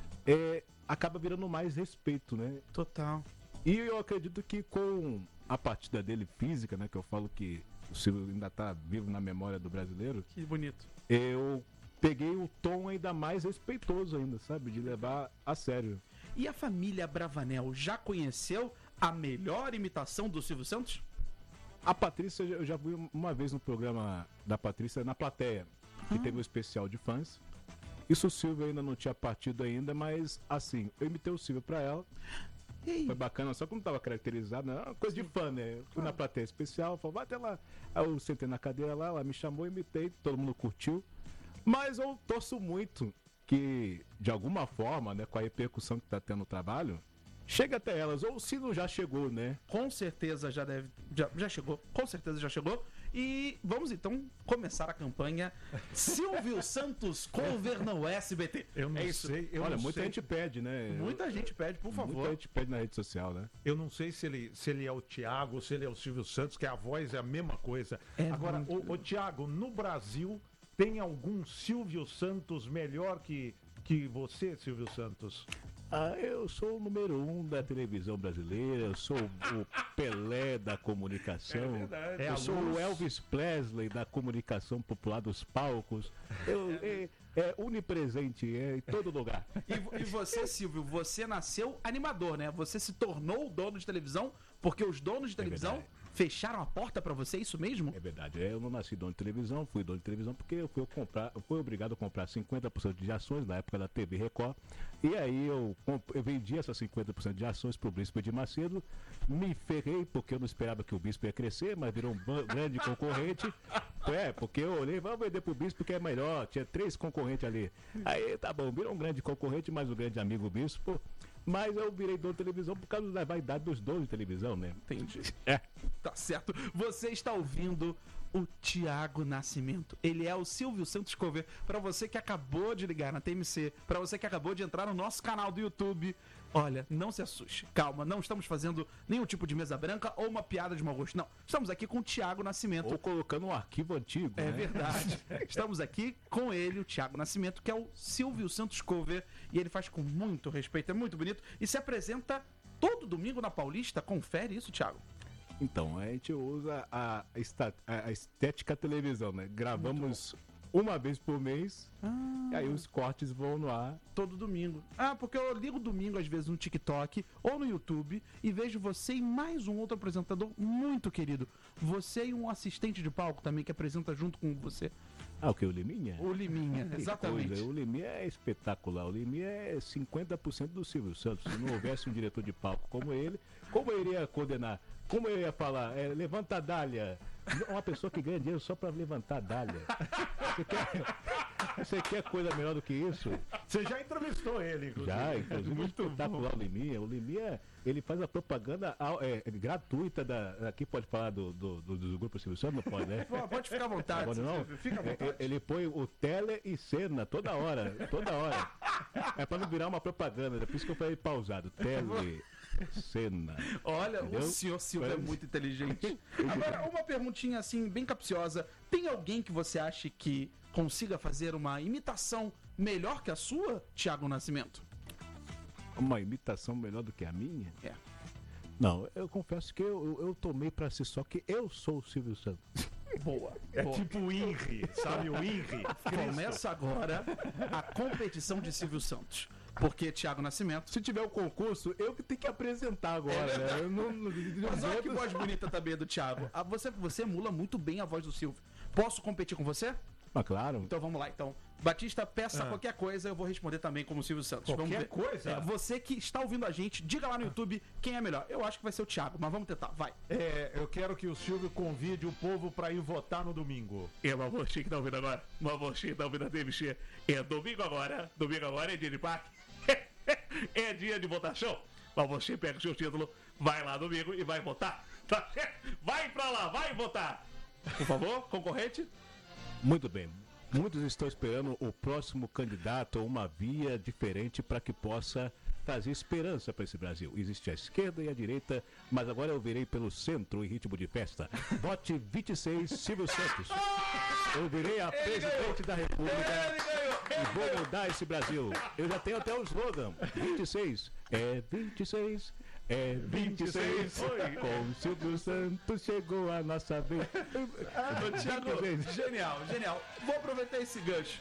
acaba virando mais respeito, né? Total. E eu acredito que com a partida dele física, né? Que eu falo que o Silvio ainda tá vivo na memória do brasileiro. Que bonito. Eu peguei o tom ainda mais respeitoso ainda, sabe? De levar a sério. E a família Abravanel já conheceu a melhor imitação do Silvio Santos? A Patrícia, eu já fui uma vez no programa da Patrícia na plateia, que teve um especial de fãs. Isso o Silvio ainda não tinha partido ainda, mas assim, eu imitei o Silvio pra ela. Foi bacana, só que não tava caracterizado, né? Uma coisa de fã, né? Fui na plateia especial, falou, vai até lá. Aí eu sentei na cadeira lá, ela me chamou, imitei, todo mundo curtiu. Mas eu torço muito que, de alguma forma, né, com a repercussão que tá tendo no trabalho, chega até elas, ou se não já chegou, né? Com certeza já chegou, com certeza já chegou. E vamos então começar a campanha Silvio Santos cover no SBT. Eu não sei. Olha, muita gente pede, né? Muita gente pede, por favor. Muita gente pede na rede social, né? Eu não sei se ele é o Thiago, se ele é o Silvio Santos, que a voz é a mesma coisa. Agora, o Thiago, no Brasil, tem algum Silvio Santos melhor que você, Silvio Santos? Eu sou o número 1 da televisão brasileira, eu sou o Pelé da comunicação, eu sou o Elvis Presley da comunicação popular dos palcos, onipresente, em todo lugar. E você, Silvio, você nasceu animador, né? Você se tornou o dono de televisão porque os donos de televisão fecharam a porta pra você, é isso mesmo? É verdade, eu não nasci dono de televisão, fui dono de televisão porque eu fui obrigado a comprar 50% de ações na época da TV Record, e aí eu vendi essas 50% de ações pro Bispo de Macedo, me ferrei porque eu não esperava que o Bispo ia crescer, mas virou um grande concorrente, porque eu olhei, vamos vender pro Bispo que é melhor, tinha 3 concorrentes ali, aí tá bom, virou um grande concorrente, mas um grande amigo Bispo. Mas eu virei dono de televisão por causa da vaidade dos donos de televisão, né? Entendi. Tá certo. Você está ouvindo o Thiago Nascimento. Ele é o Silvio Santos cover. Para você que acabou de ligar na TMC, para você que acabou de entrar no nosso canal do YouTube, olha, não se assuste. Calma, não estamos fazendo nenhum tipo de mesa branca ou uma piada de mau gosto. Não, estamos aqui com o Thiago Nascimento. Ou colocando um arquivo antigo, né? É verdade. Estamos aqui com ele, o Thiago Nascimento, que é o Silvio Santos cover. E ele faz com muito respeito, é muito bonito. E se apresenta todo domingo na Paulista. Confere isso, Thiago. Então, a gente usa a estética televisão, né? Gravamos uma vez por mês. E aí os cortes vão no ar. Todo domingo. Porque eu ligo domingo, às vezes, no TikTok ou no YouTube e vejo você e mais um outro apresentador muito querido. Você e um assistente de palco também que apresenta junto com você. O que? O Liminha? O Liminha, exatamente. Coisa. O Liminha é espetacular. O Liminha é 50% do Silvio Santos. Se não houvesse um diretor de palco como ele, como eu iria coordenar? Como eu ia falar? Levanta a dália. Uma pessoa que ganha dinheiro só pra levantar a dália. Você quer coisa melhor do que isso? Você já entrevistou ele, inclusive. Já, inclusive. Muito espetacular o Liminha. O Liminha, ele faz a propaganda gratuita aqui pode falar do grupo Silvio Santos? Não pode, né? Pode ficar à vontade. Pode, não? Fica à vontade. Ele põe o tele e cena toda hora. É pra não virar uma propaganda. É por isso que eu falei pausado. Tele... Cena. Olha, entendeu? O senhor Silvio é muito inteligente. Agora, uma perguntinha assim, bem capciosa. Tem alguém que você acha que consiga fazer uma imitação melhor que a sua, Thiago Nascimento? Uma imitação melhor do que a minha? É. Não, eu confesso que eu tomei pra si só que eu sou o Silvio Santos. Boa. Tipo o INRI, sabe o INRI? Começa agora a competição de Silvio Santos. Porque Thiago Nascimento... Se tiver o concurso, eu que tenho que apresentar agora, né? Mas olha que voz bonita também do Thiago. Você emula muito bem a voz do Silvio. Posso competir com você? Claro. Então vamos lá. Então, Batista, peça qualquer coisa, eu vou responder também como Silvio Santos. Qualquer coisa? Você que está ouvindo a gente, diga lá no YouTube quem é melhor. Eu acho que vai ser o Thiago, mas vamos tentar, vai. Eu quero que o Silvio convide o povo para ir votar no domingo. Mas você que tá ouvindo agora, você que tá ouvindo a TMC, domingo agora é dia de parque, é dia de votação. Mas você pega o seu título, vai lá domingo e vai votar. Tá? Vai pra lá, vai votar. Por favor, concorrente. Muito bem. Muitos estão esperando o próximo candidato ou uma via diferente para que possa trazer esperança para esse Brasil. Existe a esquerda e a direita, mas agora eu virei pelo centro em ritmo de festa. Vote 26, Silvio Santos. Eu virei a presidente da República e vou mudar esse Brasil. Eu já tenho até o slogan. 26, 26. 26, com Silvio Santos chegou a nossa vez. Thiago, genial. Vou aproveitar esse gancho.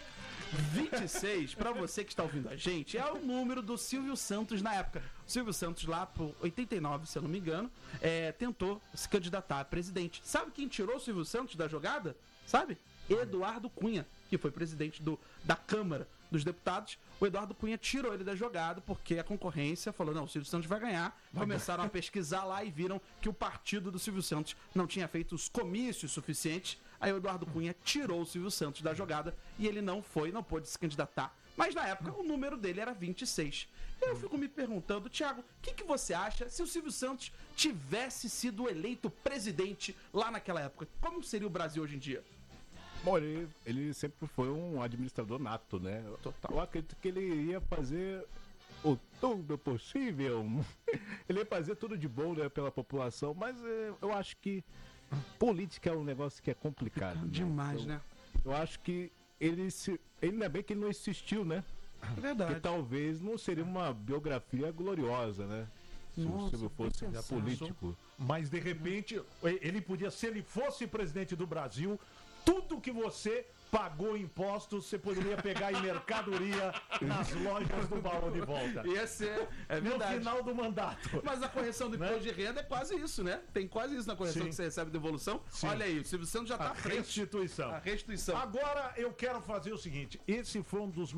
26, pra você que está ouvindo a gente, é o número do Silvio Santos na época. O Silvio Santos lá por 89, se eu não me engano, tentou se candidatar a presidente. Sabe quem tirou o Silvio Santos da jogada? Sabe? Eduardo Cunha, que foi presidente da Câmara dos Deputados. O Eduardo Cunha tirou ele da jogada porque a concorrência falou, não, o Silvio Santos vai ganhar. Começaram a pesquisar lá e viram que o partido do Silvio Santos não tinha feito os comícios suficientes. Aí o Eduardo Cunha tirou o Silvio Santos da jogada e ele não pôde se candidatar. Mas na época o número dele era 26. Eu fico me perguntando, Thiago, o que você acha se o Silvio Santos tivesse sido eleito presidente lá naquela época? Como seria o Brasil hoje em dia? Bom, ele sempre foi um administrador nato, né? Total. Eu acredito que ele ia fazer o tudo possível. Ele ia fazer tudo de bom, né, pela população, mas eu acho que política é um negócio que é complicado. Demais, né? Né? Eu acho que ainda bem que ele não insistiu, né? É verdade. Porque talvez não seria uma biografia gloriosa, né? Se o Silvio fosse político. Mas de repente, ele podia, se ele fosse presidente do Brasil, tudo que você pagou impostos, você poderia pegar em mercadoria nas lojas do Baú de Volta. Esse é verdade. No final do mandato. Mas a correção do imposto de renda é quase isso, né? Tem quase isso na correção que você recebe de devolução. Sim. Olha aí, o Silvio Santos já está à frente. Restituição. A restituição. Agora eu quero fazer o seguinte, esse foi um dos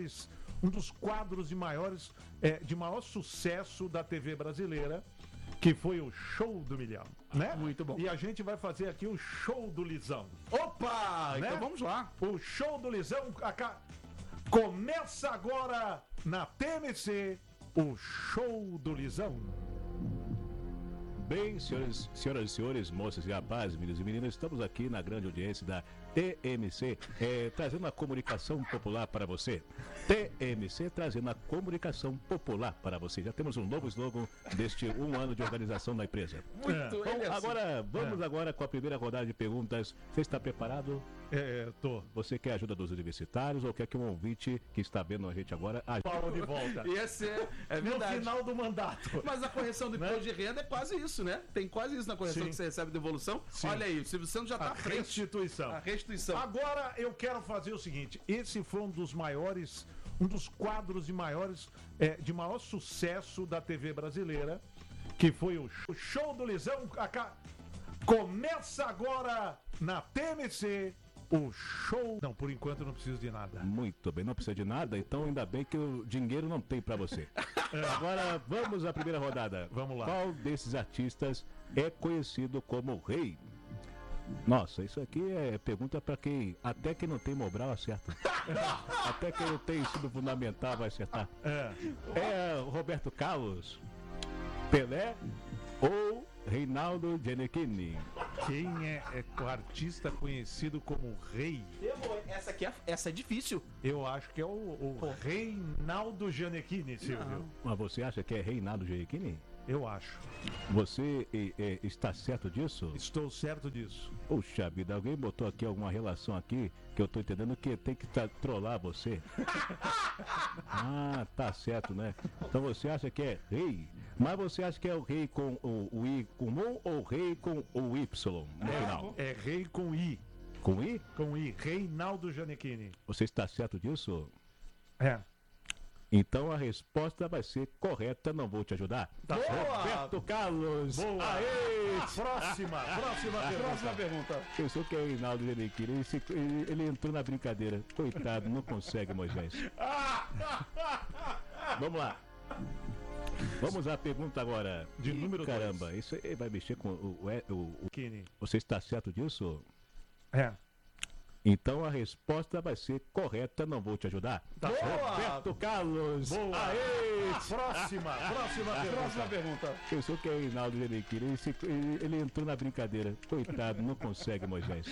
quadros de maior sucesso da TV brasileira, que foi o Show do Milhão, né? Muito bom. E a gente vai fazer aqui o Show do Lisão. Opa! Né? Então vamos lá. O Show do Lisão começa agora na TMC, o Show do Lisão. Bem, senhoras e senhores, moças e rapazes, meninos e meninas, estamos aqui na grande audiência da TMC, trazendo a comunicação popular para você. TMC trazendo a comunicação popular para você. Já temos um novo slogan deste 1 ano de organização da empresa. Muito Bom, agora, vamos agora com a primeira rodada de perguntas. Você está preparado? Tô. Você quer a ajuda dos universitários ou quer que um ouvinte que está vendo a gente agora Paulo de volta. Esse é verdade. No final do mandato. Mas a correção do imposto de renda é quase isso. isso, né? Tem quase isso na correção Sim. que você recebe devolução. Sim. Olha aí, o Silvio Santos já tá à frente. Restituição. A restituição. Agora eu quero fazer o seguinte: esse foi um dos quadros de maior sucesso da TV brasileira, que foi o Show do Lisão. Começa agora na TMC o show. Não, por enquanto eu não preciso de nada. Muito bem, não precisa de nada, então ainda bem que o dinheiro não tem pra você. Agora vamos à primeira rodada. Vamos lá. Qual desses artistas é conhecido como rei? Nossa, isso aqui é pergunta pra quem até quem não tem Mobral acerta. Até quem não tem ensino fundamental vai acertar. É Roberto Carlos, Pelé ou Reinaldo Gianecchini? Quem é o artista conhecido como rei? Essa é difícil. Eu acho que é o Reinaldo Gianecchini, Silvio. Mas você acha que é Reinaldo Gianecchini? Eu acho. Você está certo disso? Estou certo disso. Puxa vida, alguém botou aqui alguma relação aqui que eu tô entendendo que tem que trollar você. Ah, tá certo, né? Então você acha que é rei, mas você acha que é o rei com o I comum ou rei com o Y no final? É rei com I. Com I? Com I. Reinaldo Gianecchini. Você está certo disso? É. Então a resposta vai ser correta, não vou te ajudar. Tá. Roberto Carlos. Boa. Aê! Próxima pergunta. Pensou que é o Reinaldo Gianecchini, ele entrou na brincadeira. Coitado, não consegue, Moisés. Vamos lá. Vamos à pergunta agora. De número 2. Caramba, isso aí vai mexer com o Kini. Você está certo disso? É. Então a resposta vai ser correta, não vou te ajudar. Tá. Roberto Carlos. Boa. Aê! Próxima pergunta. Pensou que é o Reinaldo Gianecchini, ele entrou na brincadeira. Coitado, não consegue, Moisés.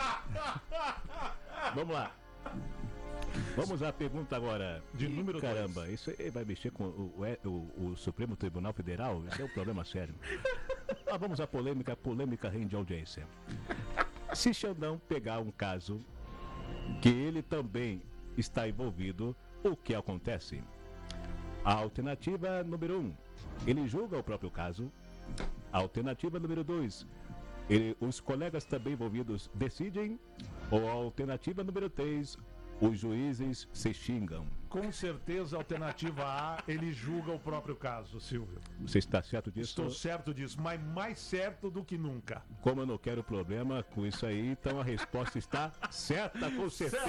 Vamos lá. Vamos à pergunta agora. De número 2. Caramba, isso aí vai mexer com o Supremo Tribunal Federal? Isso é um problema sério. Vamos à polêmica rende audiência. Se Xandão pegar um caso que ele também está envolvido, o que acontece? A alternativa número 1, ele julga o próprio caso. A alternativa número 2, os colegas também envolvidos decidem. Ou a alternativa número 3, os juízes se xingam. Com certeza, a alternativa A, ele julga o próprio caso, Silvio. Você está certo disso? Estou certo disso, mas mais certo do que nunca. Como eu não quero problema com isso aí, então a resposta está certa, com certeza.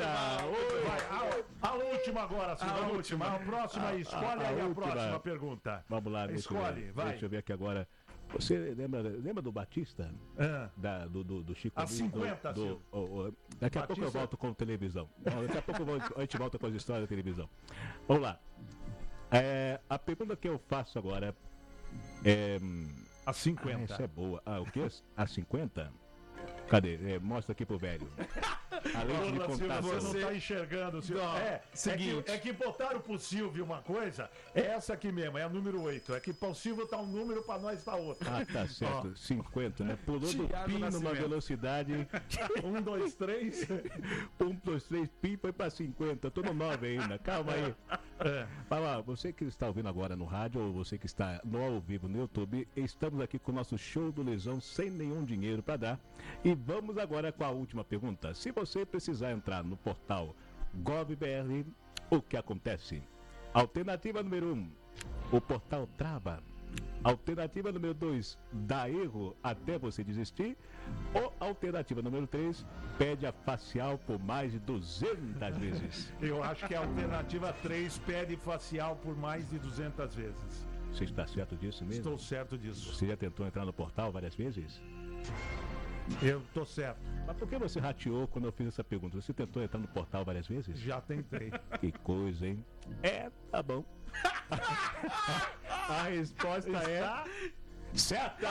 A última agora, Silvio. A última. A próxima, escolhe aí a próxima pergunta. Vamos lá. Escolhe, vai. Deixa eu ver aqui agora. Você lembra do Batista? Do Chico? A 50, Silvio. Daqui a pouco eu volto com televisão. Daqui a pouco a gente volta com as histórias da televisão. Vamos lá. A pergunta que eu faço agora é... A 50. Essa é boa. O quê? A 50? Cadê? Mostra aqui pro velho. A lente de contato. Você não está enxergando, Silvio. Seguinte. É que botaram pro Silvio uma coisa, é essa aqui mesmo, é a número 8. É que pro Silvio tá um número, pra nós tá outro. Ah, tá certo. 50, né? Pulou do PIN numa velocidade. 1, 2, 3. 1, 2, 3, PIN foi pra 50. Eu tô no 9 ainda. Calma aí. Vai lá, você que está ouvindo agora no rádio, ou você que está no ao vivo no YouTube, estamos aqui com o nosso show do Lisão sem nenhum dinheiro pra dar. E vamos agora com a última pergunta. Se você precisar entrar no portal GovBR, o que acontece? Alternativa número 1, o portal trava. Alternativa número 2, dá erro até você desistir. Ou alternativa número 3, pede a facial por mais de 200 vezes. Eu acho que a alternativa 3 pede facial por mais de 200 vezes. Você está certo disso mesmo? Estou certo disso. Você já tentou entrar no portal várias vezes? Eu tô certo. Mas por que você rateou quando eu fiz essa pergunta? Você tentou entrar no portal várias vezes? Já tentei. Que coisa, hein? Tá bom. A resposta é certa!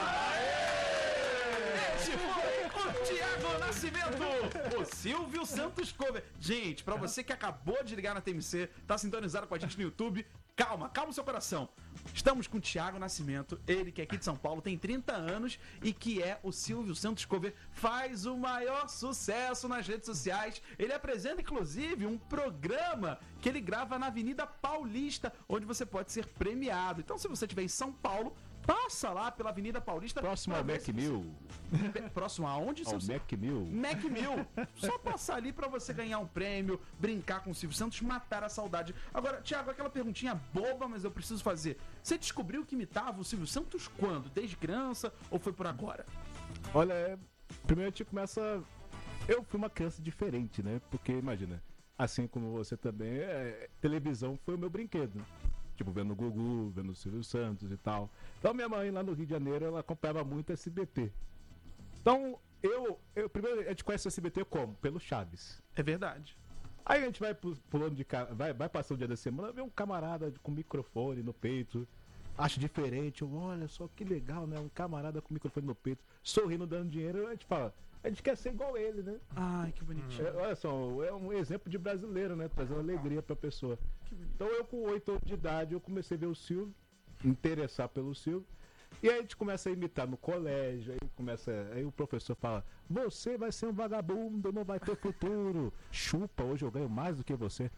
Esse foi o Thiago Nascimento, o Silvio Santos Cover. Gente, pra você que acabou de ligar na TMC, tá sintonizado com a gente no YouTube, calma o seu coração. Estamos com o Thiago Nascimento, ele que é aqui de São Paulo, tem 30 anos e que é o Silvio Santos Cover, faz o maior sucesso nas redes sociais. Ele apresenta, inclusive, um programa que ele grava na Avenida Paulista, onde você pode ser premiado. Então, se você estiver em São Paulo, Passa lá pela Avenida Paulista. Próximo ao Mac Mill. Próximo aonde? Ao Mac Mill. Mac Mill. Só passar ali pra você ganhar um prêmio, brincar com o Silvio Santos, matar a saudade. Agora, Thiago, aquela perguntinha boba, mas eu preciso fazer. Você descobriu que imitava o Silvio Santos quando? Desde criança ou foi por agora? Olha, primeiro a gente começa... Eu fui uma criança diferente, né? Porque, imagina, assim como você também, televisão foi o meu brinquedo. Tipo, vendo o Gugu, vendo o Silvio Santos e tal. Então, minha mãe lá no Rio de Janeiro, ela acompanhava muito SBT. Então, primeiro, a gente conhece o SBT como? Pelo Chaves. É verdade. Aí a gente vai pulando de casa, vai passando o dia da semana, vê um camarada com microfone no peito, acha diferente, olha só que legal, né? Um camarada com microfone no peito, sorrindo, dando dinheiro, a gente fala, a gente quer ser igual ele, né? Ai, que bonitinho. Olha só, é um exemplo de brasileiro, né? Trazendo alegria pra pessoa. Então eu com 8 anos de idade, eu comecei a ver o Silvio, interessar pelo Silvio. E aí a gente começa a imitar no colégio, aí o professor fala, você vai ser um vagabundo, não vai ter futuro. Chupa, hoje eu ganho mais do que você.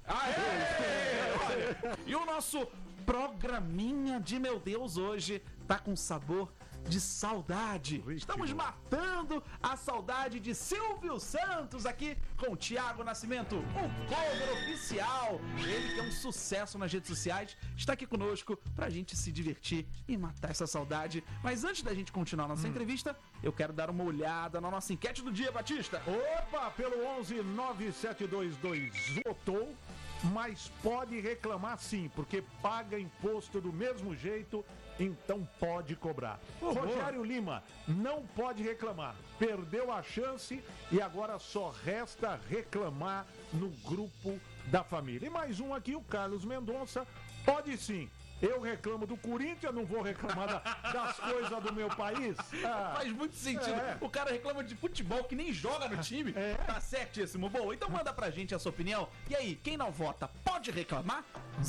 E o nosso programinha de meu Deus hoje tá com sabor de saudade. Estamos matando a saudade de Silvio Santos aqui com o Thiago Nascimento, o cover oficial. Ele que é um sucesso nas redes sociais, está aqui conosco pra gente se divertir e matar essa saudade. Mas antes da gente continuar nossa entrevista, eu quero dar uma olhada na nossa enquete do dia, Batista. Opa, pelo 11-97222 votou, mas pode reclamar sim, porque paga imposto do mesmo jeito, então pode cobrar. Rogério Lima não pode reclamar, perdeu a chance e agora só resta reclamar no grupo da família. E mais um aqui, o Carlos Mendonça, pode sim. Eu reclamo do Corinthians, não vou reclamar das coisas do meu país. Faz muito sentido. O cara reclama de futebol que nem joga no time. Tá certíssimo. Bom, então manda pra gente a sua opinião. E aí, quem não vota pode reclamar?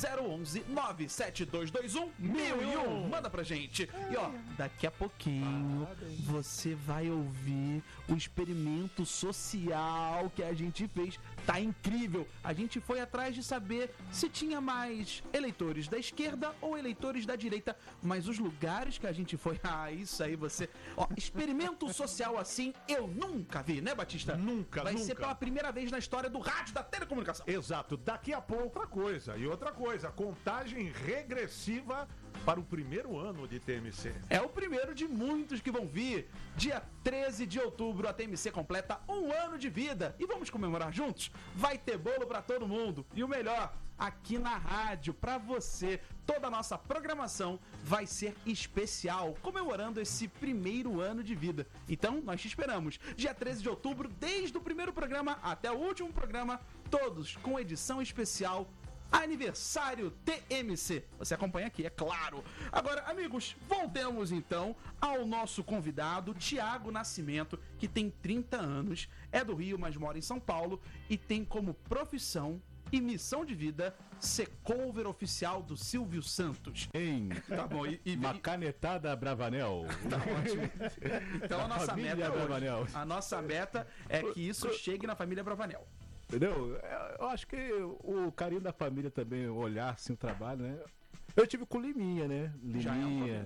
011-97221-1001. Manda pra gente. E ó, daqui a pouquinho você vai ouvir o experimento social que a gente fez. Tá incrível. A gente foi atrás de saber se tinha mais eleitores da esquerda ou eleitores da direita, mas os lugares que a gente foi, isso aí você... Ó, experimento social assim eu nunca vi, né, Batista? Nunca. Vai ser pela primeira vez na história do rádio, da telecomunicação. Exato, daqui a pouco outra coisa. E outra coisa, contagem regressiva para o primeiro ano de TMC. É o primeiro de muitos que vão vir. Dia 13 de outubro, a TMC completa 1 ano de vida. E vamos comemorar juntos? Vai ter bolo para todo mundo. E o melhor, aqui na rádio, para você, toda a nossa programação vai ser especial, comemorando esse primeiro ano de vida. Então, nós te esperamos. Dia 13 de outubro, desde o primeiro programa até o último programa, todos com edição especial Aniversário TMC. Você acompanha aqui, é claro. Agora, amigos, voltemos então ao nosso convidado, Thiago Nascimento, que tem 30 anos, é do Rio, mas mora em São Paulo e tem como profissão e missão de vida ser cover oficial do Silvio Santos. Tá bom, uma canetada Bravanel. Tá ótimo. Então a nossa meta é que isso chegue na família Bravanel. Entendeu? Eu acho que o carinho da família também, olhar assim o trabalho, né? Eu tive com Liminha, né? Liminha,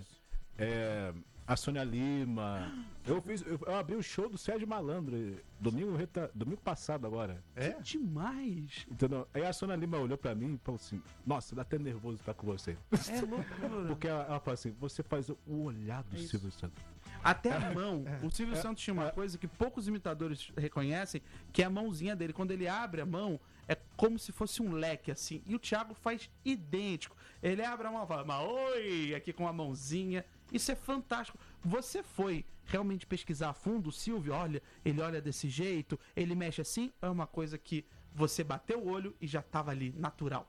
a Sônia Lima. Eu abri o show do Sérgio Malandro domingo passado agora. Que demais! Entendeu? Aí a Sônia Lima olhou pra mim e falou assim: nossa, dá até nervoso estar com você. É loucura. Porque ela falou assim: você faz o olhar do Silvio Santos. Até a mão. O Silvio Santos tinha uma coisa que poucos imitadores reconhecem, que é a mãozinha dele. Quando ele abre a mão, é como se fosse um leque, assim. E o Thiago faz idêntico. Ele abre a mão e fala, mas oi, aqui com a mãozinha. Isso é fantástico. Você foi realmente pesquisar a fundo o Silvio? Olha, ele olha desse jeito, ele mexe assim? É uma coisa que você bateu o olho e já estava ali, natural?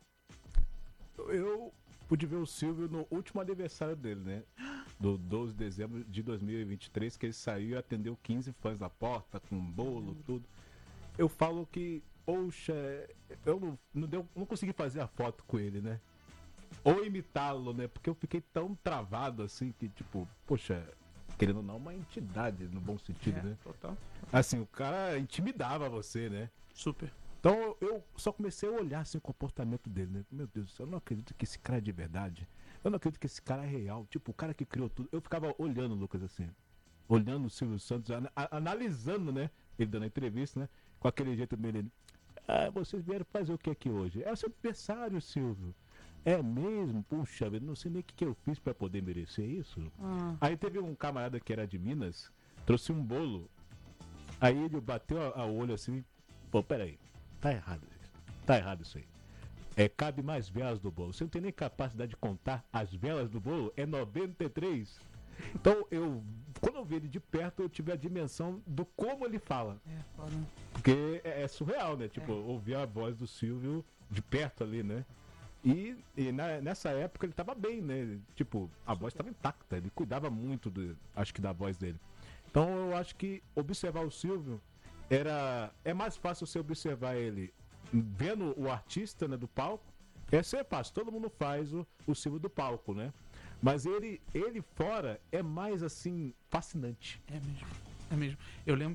Eu pude ver o Silvio no último aniversário dele, né? Do 12 de dezembro de 2023, que ele saiu e atendeu 15 fãs na porta, com bolo, tudo. Eu falo que, poxa, eu não consegui fazer a foto com ele, né? Ou imitá-lo, né? Porque eu fiquei tão travado assim que, tipo, poxa, querendo ou não, uma entidade no bom sentido, né? Total. Assim, o cara intimidava você, né? Super. Então eu só comecei a olhar assim, o comportamento dele, né? Meu Deus do céu, eu não acredito que esse cara é de verdade. Eu não acredito que esse cara é real. Tipo, o cara que criou tudo. Eu ficava olhando, Lucas, assim. Olhando o Silvio Santos, analisando, né? Ele dando a entrevista, né? Com aquele jeito dele. Vocês vieram fazer o que aqui hoje? É o seu aniversário, Silvio. É mesmo? Puxa, eu não sei nem o que eu fiz pra poder merecer isso. Aí teve um camarada que era de Minas, trouxe um bolo. Aí ele bateu a olho assim. Pô, peraí. Tá errado isso aí. Cabe mais velas do bolo. Você não tem nem capacidade de contar as velas do bolo? É 93. Então, quando eu vi ele de perto, eu tive a dimensão do como ele fala. Porque é surreal, né? Tipo, ouvir a voz do Silvio de perto ali, né? E nessa época ele tava bem, né? Tipo, a voz tava intacta. Ele cuidava muito, acho que, da voz dele. Então, eu acho que observar o Silvio é mais fácil você observar ele vendo o artista, né, do palco. Essa é fácil, todo mundo faz o Silvio do palco, né? Mas ele fora é mais assim, fascinante. É mesmo. Eu lembro